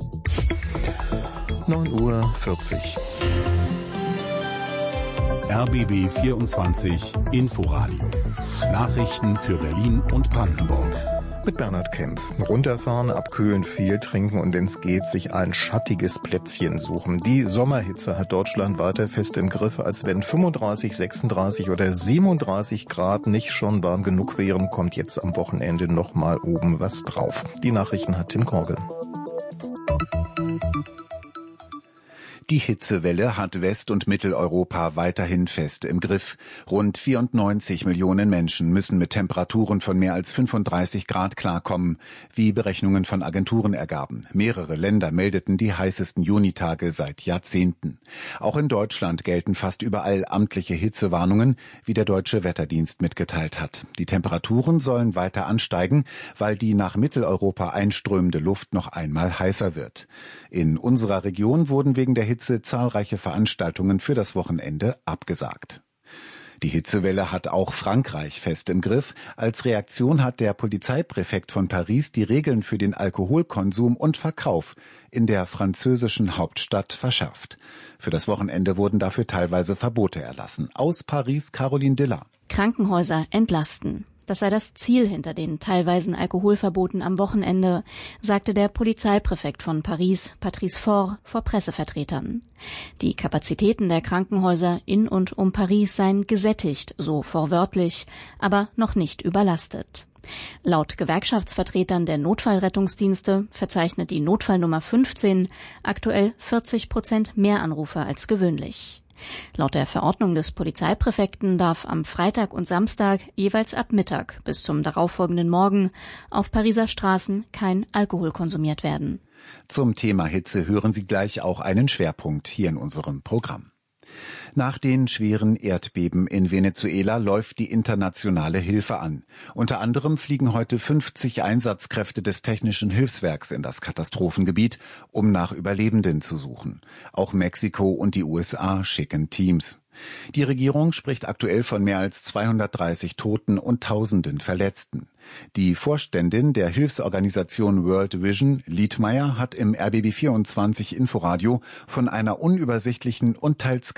neun Uhr vierzig. R B B vierundzwanzig Inforadio. Nachrichten für Berlin und Brandenburg. Mit Bernhard Kempf. Runterfahren, abkühlen, viel trinken und wenn's geht, sich ein schattiges Plätzchen suchen. Die Sommerhitze hat Deutschland weiter fest im Griff, als wenn fünfunddreißig, sechsunddreißig oder siebenunddreißig Grad nicht schon warm genug wären, kommt jetzt am Wochenende nochmal oben was drauf. Die Nachrichten hat Tim Korge. Die Hitzewelle hat West- und Mitteleuropa weiterhin fest im Griff. Rund vierundneunzig Millionen Menschen müssen mit Temperaturen von mehr als fünfunddreißig Grad klarkommen, wie Berechnungen von Agenturen ergaben. Mehrere Länder meldeten die heißesten Junitage seit Jahrzehnten. Auch in Deutschland gelten fast überall amtliche Hitzewarnungen, wie der Deutsche Wetterdienst mitgeteilt hat. Die Temperaturen sollen weiter ansteigen, weil die nach Mitteleuropa einströmende Luft noch einmal heißer wird. In unserer Region wurden wegen der Hitze zahlreiche Veranstaltungen für das Wochenende abgesagt. Die Hitzewelle hat auch Frankreich fest im Griff. Als Reaktion hat der Polizeipräfekt von Paris die Regeln für den Alkoholkonsum und Verkauf in der französischen Hauptstadt verschärft. Für das Wochenende wurden dafür teilweise Verbote erlassen. Aus Paris Caroline Diller. Krankenhäuser entlasten. Das sei das Ziel hinter den teilweisen Alkoholverboten am Wochenende, sagte der Polizeipräfekt von Paris, Patrice Faure, vor Pressevertretern. Die Kapazitäten der Krankenhäuser in und um Paris seien gesättigt, so vorwörtlich, aber noch nicht überlastet. Laut Gewerkschaftsvertretern der Notfallrettungsdienste verzeichnet die Notfallnummer fünfzehn aktuell vierzig Prozent mehr Anrufe als gewöhnlich. Laut der Verordnung des Polizeipräfekten darf am Freitag und Samstag jeweils ab Mittag bis zum darauffolgenden Morgen auf Pariser Straßen kein Alkohol konsumiert werden. Zum Thema Hitze hören Sie gleich auch einen Schwerpunkt hier in unserem Programm. Nach den schweren Erdbeben in Venezuela läuft die internationale Hilfe an. Unter anderem fliegen heute fünfzig Einsatzkräfte des Technischen Hilfswerks in das Katastrophengebiet, um nach Überlebenden zu suchen. Auch Mexiko und die U S A schicken Teams. Die Regierung spricht aktuell von mehr als zweihundertdreißig Toten und Tausenden Verletzten. Die Vorständin der Hilfsorganisation World Vision, Liedmeier, hat im R B B vierundzwanzig Inforadio von einer unübersichtlichen und teils chaotischen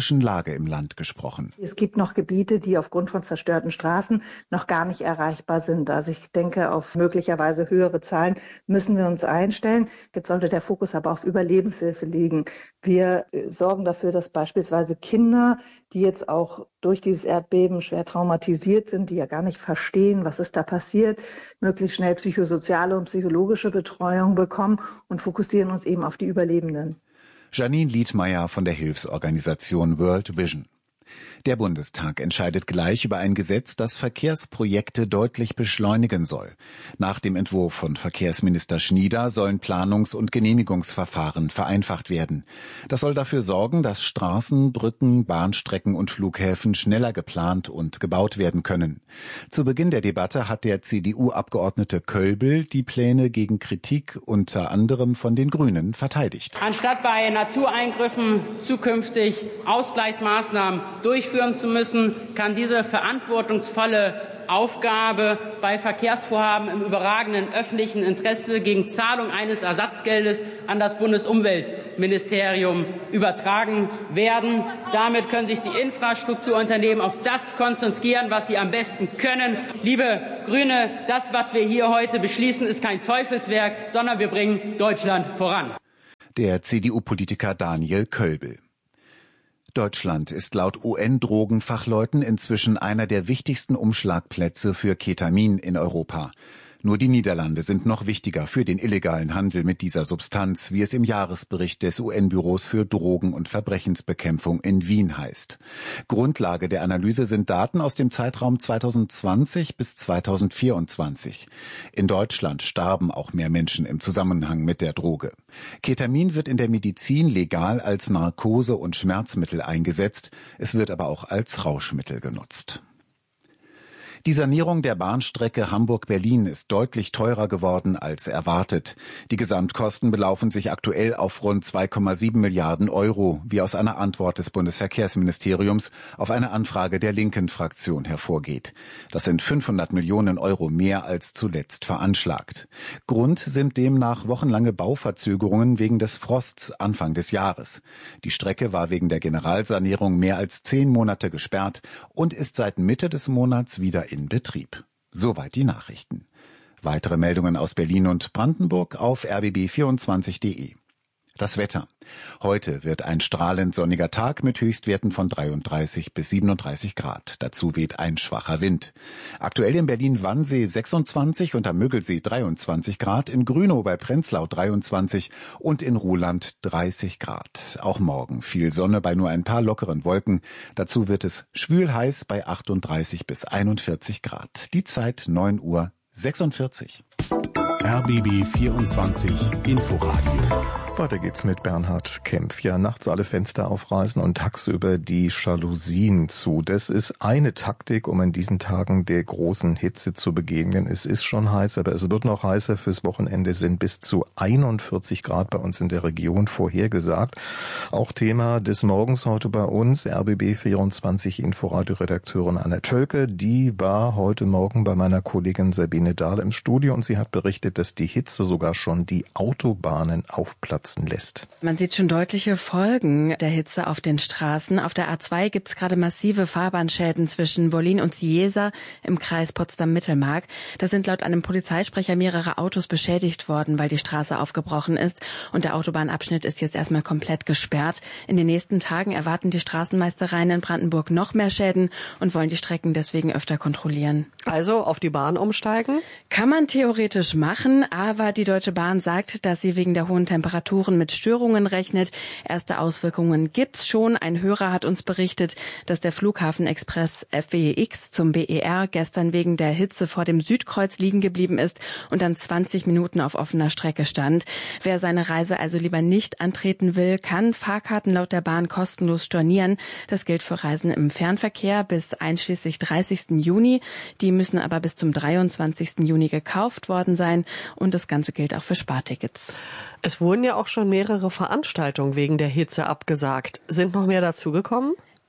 tragischen Lage im Land gesprochen. Es gibt noch Gebiete, die aufgrund von zerstörten Straßen noch gar nicht erreichbar sind. Also ich denke, auf möglicherweise höhere Zahlen müssen wir uns einstellen. Jetzt sollte der Fokus aber auf Überlebenshilfe liegen. Wir sorgen dafür, dass beispielsweise Kinder, die jetzt auch durch dieses Erdbeben schwer traumatisiert sind, die ja gar nicht verstehen, was ist da passiert, möglichst schnell psychosoziale und psychologische Betreuung bekommen und fokussieren uns eben auf die Überlebenden. Janine Liedmeier von der Hilfsorganisation World Vision. Der Bundestag entscheidet gleich über ein Gesetz, das Verkehrsprojekte deutlich beschleunigen soll. Nach dem Entwurf von Verkehrsminister Schnieder sollen Planungs- und Genehmigungsverfahren vereinfacht werden. Das soll dafür sorgen, dass Straßen, Brücken, Bahnstrecken und Flughäfen schneller geplant und gebaut werden können. Zu Beginn der Debatte hat der C D U-Abgeordnete Kölbel die Pläne gegen Kritik unter anderem von den Grünen verteidigt. Anstatt bei Natureingriffen zukünftig Ausgleichsmaßnahmen durchführen zu müssen, kann diese verantwortungsvolle Aufgabe bei Verkehrsvorhaben im überragenden öffentlichen Interesse gegen Zahlung eines Ersatzgeldes an das Bundesumweltministerium übertragen werden. Damit können sich die Infrastrukturunternehmen auf das konzentrieren, was sie am besten können. Liebe Grüne, das, was wir hier heute beschließen, ist kein Teufelswerk, sondern wir bringen Deutschland voran. Der C D U-Politiker Daniel Kölbel. Deutschland ist laut U N-Drogenfachleuten inzwischen einer der wichtigsten Umschlagplätze für Ketamin in Europa. Nur die Niederlande sind noch wichtiger für den illegalen Handel mit dieser Substanz, wie es im Jahresbericht des U N-Büros für Drogen- und Verbrechensbekämpfung in Wien heißt. Grundlage der Analyse sind Daten aus dem Zeitraum zweitausendzwanzig bis zweitausendvierundzwanzig. In Deutschland starben auch mehr Menschen im Zusammenhang mit der Droge. Ketamin wird in der Medizin legal als Narkose- und Schmerzmittel eingesetzt. Es wird aber auch als Rauschmittel genutzt. Die Sanierung der Bahnstrecke Hamburg-Berlin ist deutlich teurer geworden als erwartet. Die Gesamtkosten belaufen sich aktuell auf rund zwei Komma sieben Milliarden Euro, wie aus einer Antwort des Bundesverkehrsministeriums auf eine Anfrage der linken Fraktion hervorgeht. Das sind fünfhundert Millionen Euro mehr als zuletzt veranschlagt. Grund sind demnach wochenlange Bauverzögerungen wegen des Frosts Anfang des Jahres. Die Strecke war wegen der Generalsanierung mehr als zehn Monate gesperrt und ist seit Mitte des Monats wieder in Betrieb. Soweit die Nachrichten. Weitere Meldungen aus Berlin und Brandenburg auf r b b vierundzwanzig punkt de. Das Wetter. Heute wird ein strahlend sonniger Tag mit Höchstwerten von dreiunddreißig bis siebenunddreißig Grad. Dazu weht ein schwacher Wind. Aktuell in Berlin-Wannsee sechsundzwanzig und am Müggelsee dreiundzwanzig Grad, in Grünow bei Prenzlau dreiundzwanzig und in Ruhland dreißig Grad. Auch morgen viel Sonne bei nur ein paar lockeren Wolken. Dazu wird es schwül heiß bei achtunddreißig bis einundvierzig Grad. Die Zeit neun Uhr sechsundvierzig. R B B vierundzwanzig Inforadio. Weiter geht's mit Bernhard Kempf. Ja, nachts alle Fenster aufreißen und tagsüber die Jalousien zu. Das ist eine Taktik, um in diesen Tagen der großen Hitze zu begegnen. Es ist schon heiß, aber es wird noch heißer. Fürs Wochenende sind bis zu einundvierzig Grad bei uns in der Region vorhergesagt. Auch Thema des Morgens heute bei uns, R B B vierundzwanzig Inforadio-Redakteurin Anna Tölke. Die war heute Morgen bei meiner Kollegin Sabine Dahl im Studio und sie hat berichtet, dass die Hitze sogar schon die Autobahnen aufplatzen lässt. Man sieht schon deutliche Folgen der Hitze auf den Straßen. Auf der A zwei gibt es gerade massive Fahrbahnschäden zwischen Wollin und Ciesa im Kreis Potsdam-Mittelmark. Da sind laut einem Polizeisprecher mehrere Autos beschädigt worden, weil die Straße aufgebrochen ist. Und der Autobahnabschnitt ist jetzt erstmal komplett gesperrt. In den nächsten Tagen erwarten die Straßenmeistereien in Brandenburg noch mehr Schäden und wollen die Strecken deswegen öfter kontrollieren. Also auf die Bahn umsteigen? Kann man theoretisch machen, aber die Deutsche Bahn sagt, dass sie wegen der hohen Temperaturen mit Störungen rechnet. Erste Auswirkungen gibt's schon. Ein Hörer hat uns berichtet, dass der Flughafenexpress F W X zum B E R gestern wegen der Hitze vor dem Südkreuz liegen geblieben ist und dann zwanzig Minuten auf offener Strecke stand. Wer seine Reise also lieber nicht antreten will, kann Fahrkarten laut der Bahn kostenlos stornieren. Das gilt für Reisen im Fernverkehr bis einschließlich dreißigsten Juni. Die müssen aber bis zum dreiundzwanzigsten Juni gekauft worden sein und das Ganze gilt auch für Spartickets. Es wurden ja auch schon mehrere Veranstaltungen wegen der Hitze abgesagt. Sind noch mehr dazugekommen?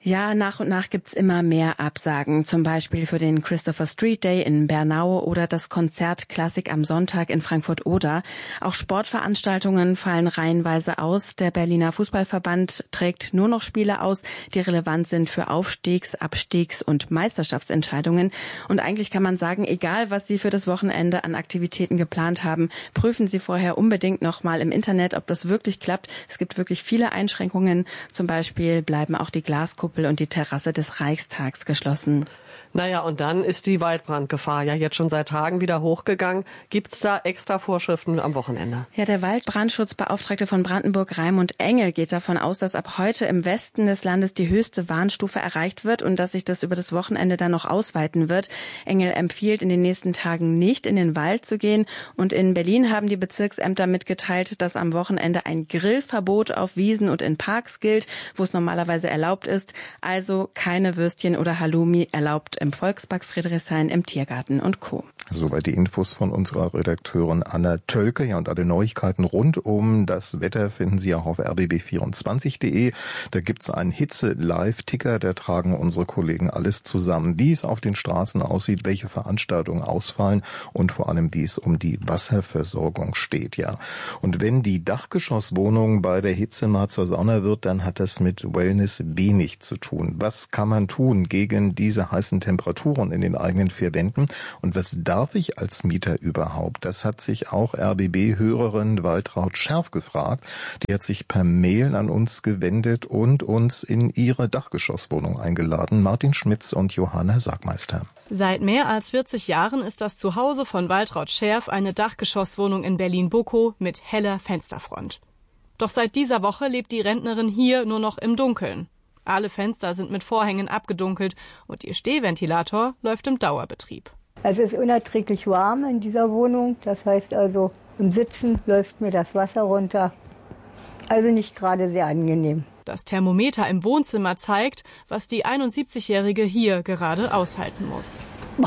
Ja, nach und nach gibt's immer mehr Absagen, zum Beispiel für den Christopher Street Day in Bernau oder das Konzert Klassik am Sonntag in Frankfurt-Oder. Auch Sportveranstaltungen fallen reihenweise aus. Der Berliner Fußballverband trägt nur noch Spiele aus, die relevant sind für Aufstiegs-, Abstiegs- und Meisterschaftsentscheidungen. Und eigentlich kann man sagen, egal was Sie für das Wochenende an Aktivitäten geplant haben, prüfen Sie vorher unbedingt nochmal im Internet, ob das wirklich klappt. Es gibt wirklich viele Einschränkungen. Zum Beispiel bleiben auch die Glaskuppel und die Terrasse des Reichstags geschlossen. Naja, und dann ist die Waldbrandgefahr ja jetzt schon seit Tagen wieder hochgegangen. Gibt's da extra Vorschriften am Wochenende? Ja, der Waldbrandschutzbeauftragte von Brandenburg, Raimund Engel, geht davon aus, dass ab heute im Westen des Landes die höchste Warnstufe erreicht wird und dass sich das über das Wochenende dann noch ausweiten wird. Engel empfiehlt, in den nächsten Tagen nicht in den Wald zu gehen. Und in Berlin haben die Bezirksämter mitgeteilt, dass am Wochenende ein Grillverbot auf Wiesen und in Parks gilt, wo es normalerweise erlaubt ist. Also keine Würstchen oder Halloumi erlaubt im Volkspark Friedrichshain, im Tiergarten und Co. Soweit die Infos von unserer Redakteurin Anna Tölke. Ja, und alle Neuigkeiten rund um das Wetter finden Sie auch auf r b b vierundzwanzig punkt de. Da gibt's einen Hitze-Live-Ticker, da tragen unsere Kollegen alles zusammen, wie es auf den Straßen aussieht, welche Veranstaltungen ausfallen und vor allem, wie es um die Wasserversorgung steht. Ja, und wenn die Dachgeschosswohnung bei der Hitze mal zur Sauna wird, dann hat das mit Wellness wenig zu tun. Was kann man tun gegen diese heißen Temperaturen in den eigenen vier Wänden und was darf ich als Mieter überhaupt? Das hat sich auch R B B-Hörerin Waltraud Scherf gefragt. Die hat sich per Mail an uns gewendet und uns in ihre Dachgeschosswohnung eingeladen. Martin Schmitz und Johanna Sagmeister. Seit mehr als vierzig Jahren ist das Zuhause von Waltraud Scherf eine Dachgeschosswohnung in Berlin-Bockow mit heller Fensterfront. Doch seit dieser Woche lebt die Rentnerin hier nur noch im Dunkeln. Alle Fenster sind mit Vorhängen abgedunkelt und ihr Stehventilator läuft im Dauerbetrieb. Es ist unerträglich warm in dieser Wohnung. Das heißt also, im Sitzen läuft mir das Wasser runter. Also nicht gerade sehr angenehm. Das Thermometer im Wohnzimmer zeigt, was die einundsiebzigjährige hier gerade aushalten muss.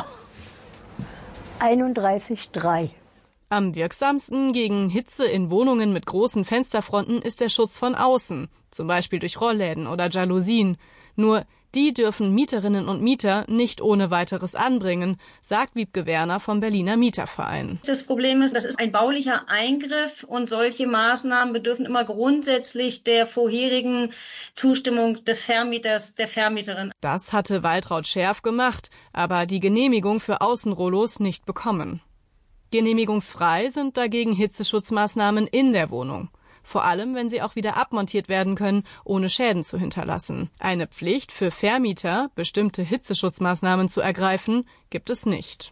einunddreißig Komma drei. Am wirksamsten gegen Hitze in Wohnungen mit großen Fensterfronten ist der Schutz von außen, zum Beispiel durch Rollläden oder Jalousien. Nur die dürfen Mieterinnen und Mieter nicht ohne weiteres anbringen, sagt Wiebke Werner vom Berliner Mieterverein. Das Problem ist, das ist ein baulicher Eingriff und solche Maßnahmen bedürfen immer grundsätzlich der vorherigen Zustimmung des Vermieters, der Vermieterin. Das hatte Waltraud Scherf gemacht, aber die Genehmigung für Außenrollos nicht bekommen. Genehmigungsfrei sind dagegen Hitzeschutzmaßnahmen in der Wohnung. Vor allem, wenn sie auch wieder abmontiert werden können, ohne Schäden zu hinterlassen. Eine Pflicht für Vermieter, bestimmte Hitzeschutzmaßnahmen zu ergreifen, gibt es nicht.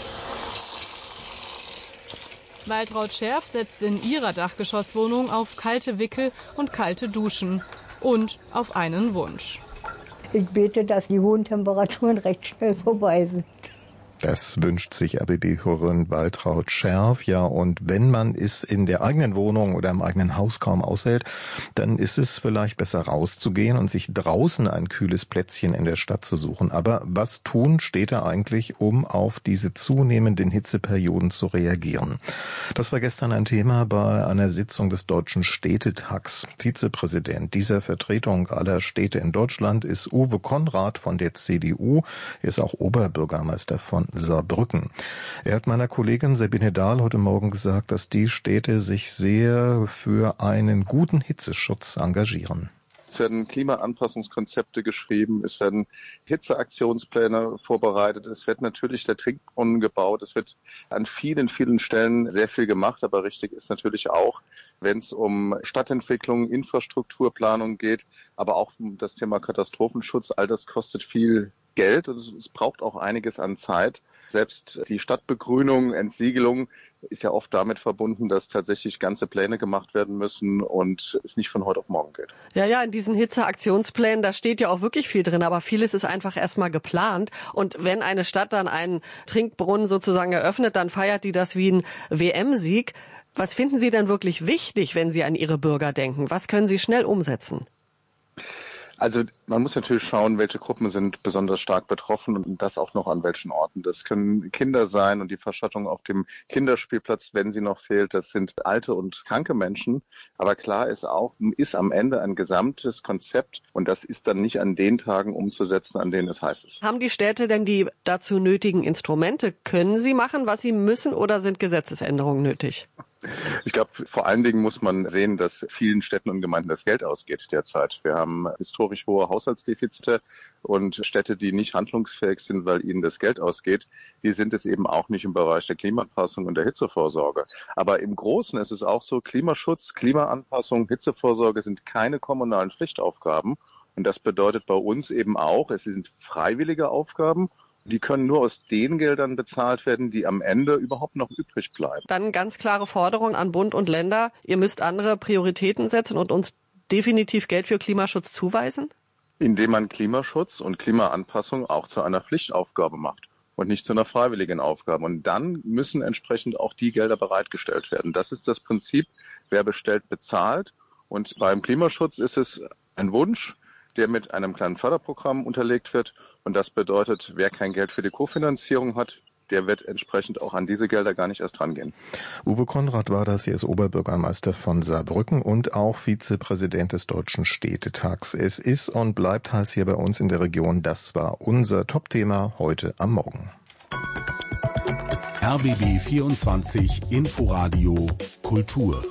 Waltraud Scherf setzt in ihrer Dachgeschosswohnung auf kalte Wickel und kalte Duschen und auf einen Wunsch. Ich bete, dass die hohen Temperaturen recht schnell vorbei sind. Das wünscht sich R B B-Hörerin Waltraud Scherf. Ja, und wenn man es in der eigenen Wohnung oder im eigenen Haus kaum aushält, dann ist es vielleicht besser rauszugehen und sich draußen ein kühles Plätzchen in der Stadt zu suchen. Aber was tun Städte eigentlich, um auf diese zunehmenden Hitzeperioden zu reagieren? Das war gestern ein Thema bei einer Sitzung des Deutschen Städtetags. Vizepräsident dieser Vertretung aller Städte in Deutschland ist Uwe Konrad von der C D U. Er ist auch Oberbürgermeister von Saarbrücken. Er hat meiner Kollegin Sabine Dahl heute Morgen gesagt, dass die Städte sich sehr für einen guten Hitzeschutz engagieren. Es werden Klimaanpassungskonzepte geschrieben, es werden Hitzeaktionspläne vorbereitet, es wird natürlich der Trinkbrunnen gebaut, es wird an vielen, vielen Stellen sehr viel gemacht, aber richtig ist natürlich auch, wenn es um Stadtentwicklung, Infrastrukturplanung geht, aber auch um das Thema Katastrophenschutz, all das kostet viel Geld und es braucht auch einiges an Zeit. Selbst die Stadtbegrünung, Entsiegelung ist ja oft damit verbunden, dass tatsächlich ganze Pläne gemacht werden müssen und es nicht von heute auf morgen geht. Ja, ja, in diesen Hitzeaktionsplänen, da steht ja auch wirklich viel drin, aber vieles ist einfach erstmal geplant. Und wenn eine Stadt dann einen Trinkbrunnen sozusagen eröffnet, dann feiert die das wie ein W M-Sieg. Was finden Sie denn wirklich wichtig, wenn Sie an Ihre Bürger denken? Was können Sie schnell umsetzen? Also man muss natürlich schauen, welche Gruppen sind besonders stark betroffen und das auch noch an welchen Orten. Das können Kinder sein und die Verschattung auf dem Kinderspielplatz, wenn sie noch fehlt. Das sind alte und kranke Menschen. Aber klar ist auch, ist am Ende ein gesamtes Konzept und das ist dann nicht an den Tagen umzusetzen, an denen es heiß ist. Haben die Städte denn die dazu nötigen Instrumente? Können sie machen, was sie müssen, oder sind Gesetzesänderungen nötig? Ich glaube, vor allen Dingen muss man sehen, dass vielen Städten und Gemeinden das Geld ausgeht derzeit. Wir haben historisch hohe Haushaltsdefizite und Städte, die nicht handlungsfähig sind, weil ihnen das Geld ausgeht, die sind es eben auch nicht im Bereich der Klimaanpassung und der Hitzevorsorge. Aber im Großen ist es auch so, Klimaschutz, Klimaanpassung, Hitzevorsorge sind keine kommunalen Pflichtaufgaben. Und das bedeutet bei uns eben auch, es sind freiwillige Aufgaben. Die können nur aus den Geldern bezahlt werden, die am Ende überhaupt noch übrig bleiben. Dann ganz klare Forderung an Bund und Länder. Ihr müsst andere Prioritäten setzen und uns definitiv Geld für Klimaschutz zuweisen? Indem man Klimaschutz und Klimaanpassung auch zu einer Pflichtaufgabe macht und nicht zu einer freiwilligen Aufgabe. Und dann müssen entsprechend auch die Gelder bereitgestellt werden. Das ist das Prinzip, wer bestellt, bezahlt. Und beim Klimaschutz ist es ein Wunsch, der mit einem kleinen Förderprogramm unterlegt wird. Und das bedeutet, wer kein Geld für die Kofinanzierung hat, der wird entsprechend auch an diese Gelder gar nicht erst rangehen. Uwe Konrad war das, er ist Oberbürgermeister von Saarbrücken und auch Vizepräsident des Deutschen Städtetags. Es ist und bleibt heiß hier bei uns in der Region. Das war unser Top-Thema heute am Morgen. R B B vierundzwanzig Inforadio Kultur.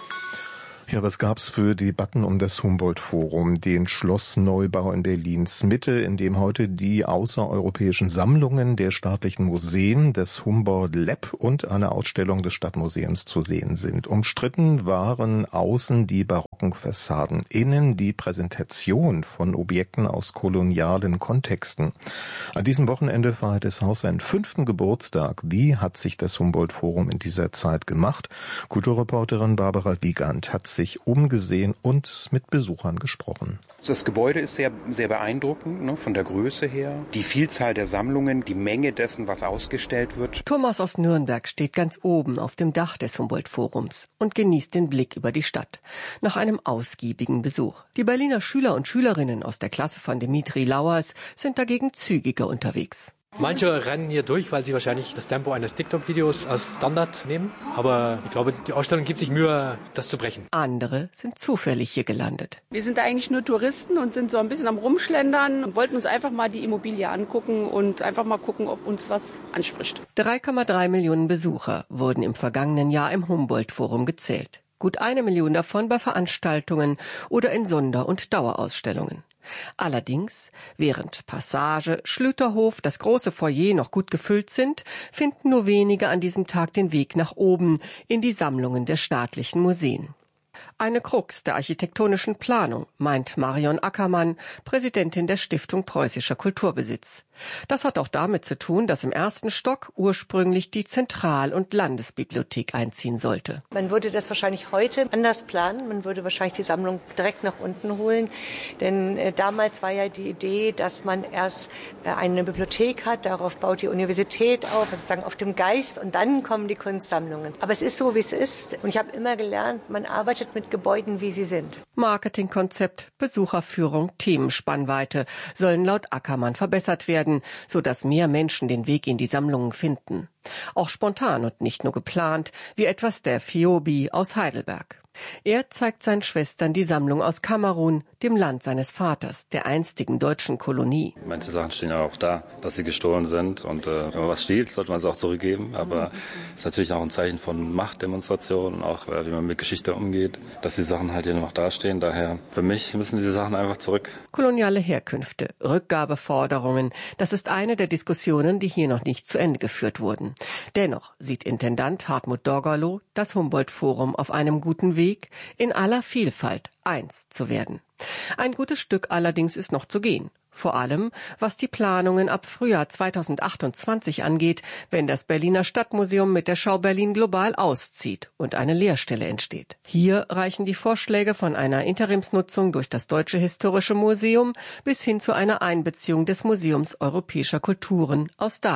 Ja, was gab's für Debatten um das Humboldt-Forum, den Schlossneubau in Berlins Mitte, in dem heute die außereuropäischen Sammlungen der staatlichen Museen, das Humboldt Lab und eine Ausstellung des Stadtmuseums zu sehen sind. Umstritten waren außen die barocken Fassaden, innen die Präsentation von Objekten aus kolonialen Kontexten. An diesem Wochenende feiert das Haus seinen fünften Geburtstag. Wie hat sich das Humboldt-Forum in dieser Zeit gemacht? Kulturreporterin Barbara Wiegand hat sich umgesehen und mit Besuchern gesprochen. Das Gebäude ist sehr, sehr beeindruckend, ne, von der Größe her. Die Vielzahl der Sammlungen, die Menge dessen, was ausgestellt wird. Thomas aus Nürnberg steht ganz oben auf dem Dach des Humboldt-Forums und genießt den Blick über die Stadt nach einem ausgiebigen Besuch. Die Berliner Schüler und Schülerinnen aus der Klasse von Dimitri Lauers sind dagegen zügiger unterwegs. Manche rennen hier durch, weil sie wahrscheinlich das Tempo eines TikTok-Videos als Standard nehmen. Aber ich glaube, die Ausstellung gibt sich Mühe, das zu brechen. Andere sind zufällig hier gelandet. Wir sind da eigentlich nur Touristen und sind so ein bisschen am Rumschlendern und wollten uns einfach mal die Immobilie angucken und einfach mal gucken, ob uns was anspricht. drei Komma drei Millionen Besucher wurden im vergangenen Jahr im Humboldt-Forum gezählt. Gut eine Million davon bei Veranstaltungen oder in Sonder- und Dauerausstellungen. Allerdings, während Passage, Schlüterhof, das große Foyer noch gut gefüllt sind, finden nur wenige an diesem Tag den Weg nach oben in die Sammlungen der staatlichen Museen. Eine Krux der architektonischen Planung, meint Marion Ackermann, Präsidentin der Stiftung Preußischer Kulturbesitz. Das hat auch damit zu tun, dass im ersten Stock ursprünglich die Zentral- und Landesbibliothek einziehen sollte. Man würde das wahrscheinlich heute anders planen. Man würde wahrscheinlich die Sammlung direkt nach unten holen. Denn äh, damals war ja die Idee, dass man erst äh, eine Bibliothek hat, darauf baut die Universität auf, sozusagen auf dem Geist, und dann kommen die Kunstsammlungen. Aber es ist so, wie es ist. Und ich habe immer gelernt, man arbeitet mit Gebäuden, wie sie sind. Marketingkonzept, Besucherführung, Themenspannweite sollen laut Ackermann verbessert werden, sodass mehr Menschen den Weg in die Sammlungen finden. Auch spontan und nicht nur geplant, wie etwa Steph Hiobi aus Heidelberg. Er zeigt seinen Schwestern die Sammlung aus Kamerun, dem Land seines Vaters, der einstigen deutschen Kolonie. Manche Sachen stehen ja auch da, dass sie gestohlen sind. Und äh, wenn man was stiehlt, sollte man es auch zurückgeben. Aber es ist natürlich auch ein Zeichen von Machtdemonstration und auch, äh, wie man mit Geschichte umgeht, dass die Sachen halt hier noch dastehen. Daher, für mich müssen die Sachen einfach zurück. Koloniale Herkünfte, Rückgabeforderungen, das ist eine der Diskussionen, die hier noch nicht zu Ende geführt wurden. Dennoch sieht Intendant Hartmut Dorgerloh das Humboldt-Forum auf einem guten Weg, in aller Vielfalt eins zu werden. Ein gutes Stück allerdings ist noch zu gehen. Vor allem, was die Planungen ab Frühjahr zweitausendachtundzwanzig angeht, wenn das Berliner Stadtmuseum mit der Schau Berlin global auszieht und eine Leerstelle entsteht. Hier reichen die Vorschläge von einer Interimsnutzung durch das Deutsche Historische Museum bis hin zu einer Einbeziehung des Museums Europäischer Kulturen aus Dahlem.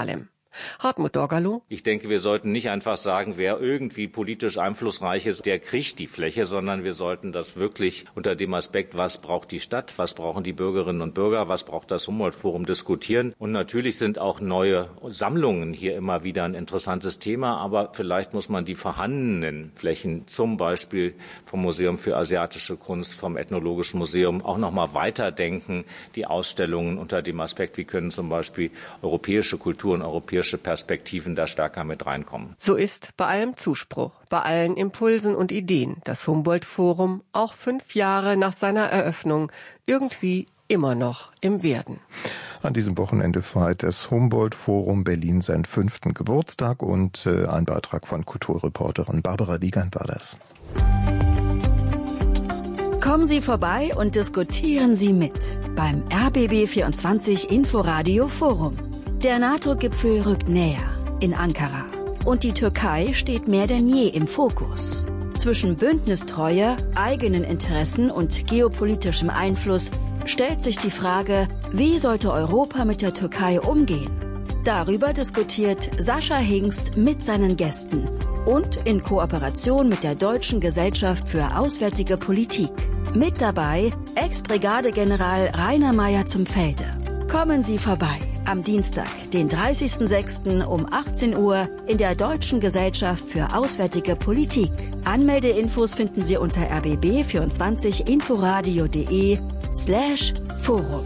Hartmut Dorgalow. Ich denke, wir sollten nicht einfach sagen, wer irgendwie politisch einflussreich ist, der kriegt die Fläche, sondern wir sollten das wirklich unter dem Aspekt, was braucht die Stadt, was brauchen die Bürgerinnen und Bürger, was braucht das Humboldt-Forum diskutieren. Und natürlich sind auch neue Sammlungen hier immer wieder ein interessantes Thema, aber vielleicht muss man die vorhandenen Flächen, zum Beispiel vom Museum für asiatische Kunst, vom Ethnologischen Museum, auch noch mal weiterdenken, die Ausstellungen unter dem Aspekt, wie können zum Beispiel europäische Kulturen, europäische Perspektiven da stärker mit reinkommen. So ist bei allem Zuspruch, bei allen Impulsen und Ideen das Humboldt-Forum auch fünf Jahre nach seiner Eröffnung irgendwie immer noch im Werden. An diesem Wochenende feiert das Humboldt-Forum Berlin seinen fünften Geburtstag und äh, ein Beitrag von Kulturreporterin Barbara Wiegand war das. Kommen Sie vorbei und diskutieren Sie mit beim R B B vierundzwanzig Inforadio Forum. Der NATO-Gipfel rückt näher in Ankara und die Türkei steht mehr denn je im Fokus. Zwischen Bündnistreue, eigenen Interessen und geopolitischem Einfluss stellt sich die Frage, wie sollte Europa mit der Türkei umgehen? Darüber diskutiert Sascha Hingst mit seinen Gästen und in Kooperation mit der Deutschen Gesellschaft für Auswärtige Politik. Mit dabei Ex-Brigadegeneral Rainer Meyer zum Felde. Kommen Sie vorbei am Dienstag, den dreißigsten sechsten um achtzehn Uhr in der Deutschen Gesellschaft für Auswärtige Politik. Anmeldeinfos finden Sie unter r b b vierundzwanzig inforadio punkt de slash Forum.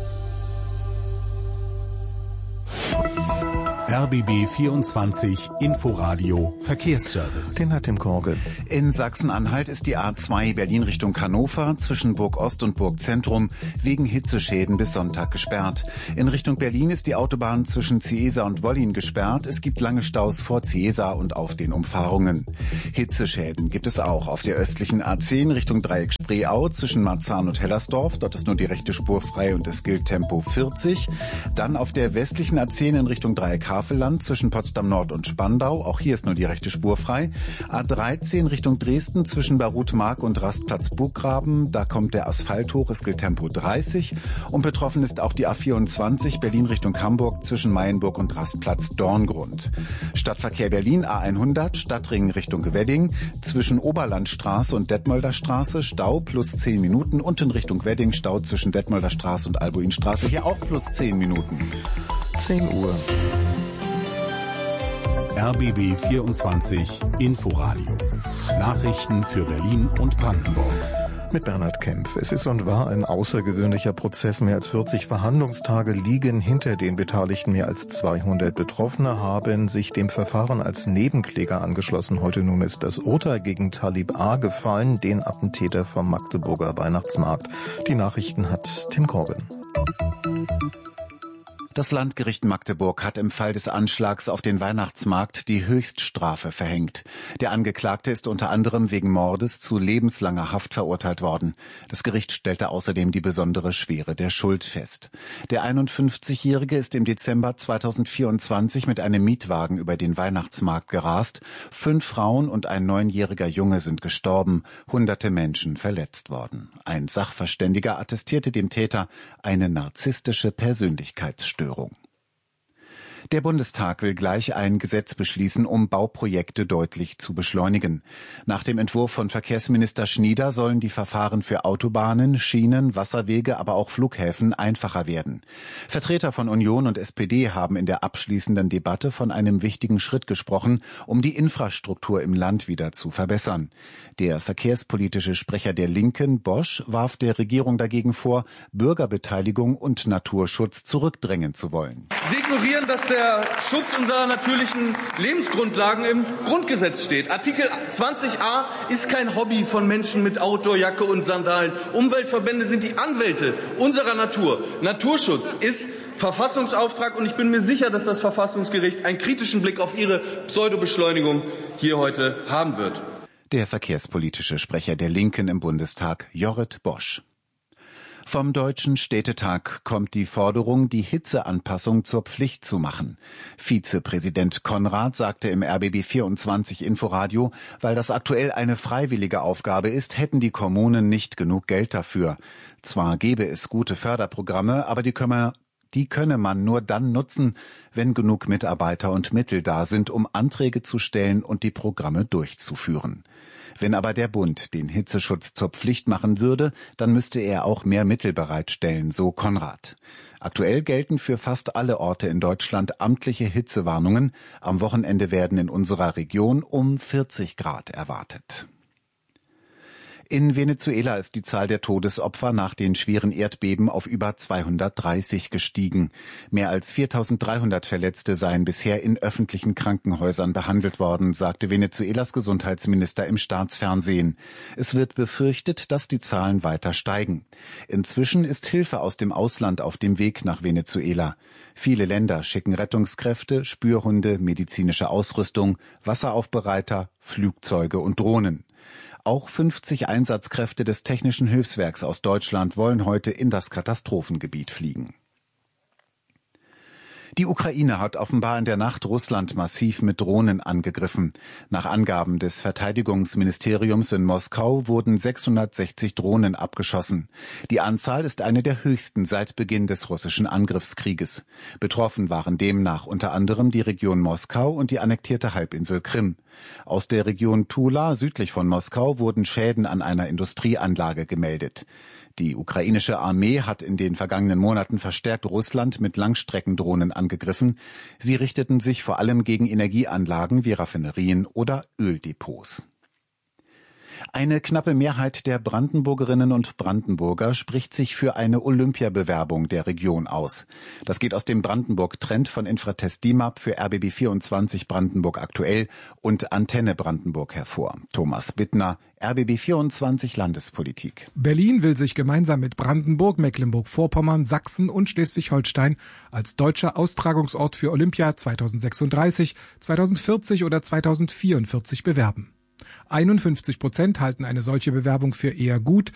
R B B vierundzwanzig Inforadio Verkehrsservice. Den hat Tim Korge. In Sachsen-Anhalt ist die A zwei Berlin Richtung Hannover zwischen Burg Ost und Burg Zentrum wegen Hitzeschäden bis Sonntag gesperrt. In Richtung Berlin ist die Autobahn zwischen Ciesa und Wollin gesperrt. Es gibt lange Staus vor Ciesa und auf den Umfahrungen. Hitzeschäden gibt es auch auf der östlichen A zehn Richtung Dreieck Spreeau zwischen Marzahn und Hellersdorf. Dort ist nur die rechte Spur frei und es gilt Tempo vierzig. Dann auf der westlichen A zehn in Richtung Dreieck Havelland zwischen Potsdam Nord und Spandau. Auch hier ist nur die rechte Spur frei. A dreizehn Richtung Dresden zwischen Barut-Mark und Rastplatz Burggraben. Da kommt der Asphalt hoch. Es gilt Tempo dreißig. Und betroffen ist auch die A vierundzwanzig Berlin Richtung Hamburg zwischen Mayenburg und Rastplatz Dorngrund. Stadtverkehr Berlin A hundert Stadtring Richtung Wedding zwischen Oberlandstraße und Detmolder Straße. Stau plus zehn Minuten. Und in Richtung Wedding Stau zwischen Detmolder Straße und Albuinstraße. Hier auch plus zehn Minuten. zehn Uhr. R B B vierundzwanzig Inforadio. Nachrichten für Berlin und Brandenburg. Mit Bernhard Kempf. Es ist und war ein außergewöhnlicher Prozess. Mehr als vierzig Verhandlungstage liegen hinter den Beteiligten. Mehr als zweihundert Betroffene haben sich dem Verfahren als Nebenkläger angeschlossen. Heute nun ist das Urteil gegen Talib A. gefallen, den Attentäter vom Magdeburger Weihnachtsmarkt. Die Nachrichten hat Tim Corbin. Das Landgericht Magdeburg hat im Fall des Anschlags auf den Weihnachtsmarkt die Höchststrafe verhängt. Der Angeklagte ist unter anderem wegen Mordes zu lebenslanger Haft verurteilt worden. Das Gericht stellte außerdem die besondere Schwere der Schuld fest. Der einundfünfzigjährige ist im Dezember zweitausendvierundzwanzig mit einem Mietwagen über den Weihnachtsmarkt gerast. Fünf Frauen und ein neunjähriger Junge sind gestorben, hunderte Menschen verletzt worden. Ein Sachverständiger attestierte dem Täter eine narzisstische Persönlichkeitsstörung. Der Bundestag will gleich ein Gesetz beschließen, um Bauprojekte deutlich zu beschleunigen. Nach dem Entwurf von Verkehrsminister Schnieder sollen die Verfahren für Autobahnen, Schienen, Wasserwege, aber auch Flughäfen einfacher werden. Vertreter von Union und S P D haben in der abschließenden Debatte von einem wichtigen Schritt gesprochen, um die Infrastruktur im Land wieder zu verbessern. Der verkehrspolitische Sprecher der Linken, Bosch, warf der Regierung dagegen vor, Bürgerbeteiligung und Naturschutz zurückdrängen zu wollen. Sie ignorieren, dass der Schutz unserer natürlichen Lebensgrundlagen im Grundgesetz steht. Artikel zwanzig a ist kein Hobby von Menschen mit Outdoorjacke und Sandalen. Umweltverbände sind die Anwälte unserer Natur. Naturschutz ist Verfassungsauftrag und ich bin mir sicher, dass das Verfassungsgericht einen kritischen Blick auf Ihre Pseudobeschleunigung hier heute haben wird. Der verkehrspolitische Sprecher der Linken im Bundestag, Jorrit Bosch. Vom Deutschen Städtetag kommt die Forderung, die Hitzeanpassung zur Pflicht zu machen. Vizepräsident Konrad sagte im R B B vierundzwanzig Inforadio, weil das aktuell eine freiwillige Aufgabe ist, hätten die Kommunen nicht genug Geld dafür. Zwar gäbe es gute Förderprogramme, aber die können Die könne man nur dann nutzen, wenn genug Mitarbeiter und Mittel da sind, um Anträge zu stellen und die Programme durchzuführen. Wenn aber der Bund den Hitzeschutz zur Pflicht machen würde, dann müsste er auch mehr Mittel bereitstellen, so Konrad. Aktuell gelten für fast alle Orte in Deutschland amtliche Hitzewarnungen. Am Wochenende werden in unserer Region um vierzig Grad erwartet. In Venezuela ist die Zahl der Todesopfer nach den schweren Erdbeben auf über zweihundertdreißig gestiegen. Mehr als viertausenddreihundert Verletzte seien bisher in öffentlichen Krankenhäusern behandelt worden, sagte Venezuelas Gesundheitsminister im Staatsfernsehen. Es wird befürchtet, dass die Zahlen weiter steigen. Inzwischen ist Hilfe aus dem Ausland auf dem Weg nach Venezuela. Viele Länder schicken Rettungskräfte, Spürhunde, medizinische Ausrüstung, Wasseraufbereiter, Flugzeuge und Drohnen. Auch fünfzig Einsatzkräfte des Technischen Hilfswerks aus Deutschland wollen heute in das Katastrophengebiet fliegen. Die Ukraine hat offenbar in der Nacht Russland massiv mit Drohnen angegriffen. Nach Angaben des Verteidigungsministeriums in Moskau wurden sechshundertsechzig Drohnen abgeschossen. Die Anzahl ist eine der höchsten seit Beginn des russischen Angriffskrieges. Betroffen waren demnach unter anderem die Region Moskau und die annektierte Halbinsel Krim. Aus der Region Tula südlich von Moskau wurden Schäden an einer Industrieanlage gemeldet. Die ukrainische Armee hat in den vergangenen Monaten verstärkt Russland mit Langstreckendrohnen angegriffen. Sie richteten sich vor allem gegen Energieanlagen wie Raffinerien oder Öldepots. Eine knappe Mehrheit der Brandenburgerinnen und Brandenburger spricht sich für eine Olympiabewerbung der Region aus. Das geht aus dem Brandenburg-Trend von Infratest DIMAP für R B B vierundzwanzig Brandenburg aktuell und Antenne Brandenburg hervor. Thomas Bittner, R B B vierundzwanzig Landespolitik. Berlin will sich gemeinsam mit Brandenburg, Mecklenburg-Vorpommern, Sachsen und Schleswig-Holstein als deutscher Austragungsort für Olympia zweitausendsechsunddreißig, zweitausendvierzig oder zweitausendvierundvierzig bewerben. einundfünfzig Prozent halten eine solche Bewerbung für eher gut,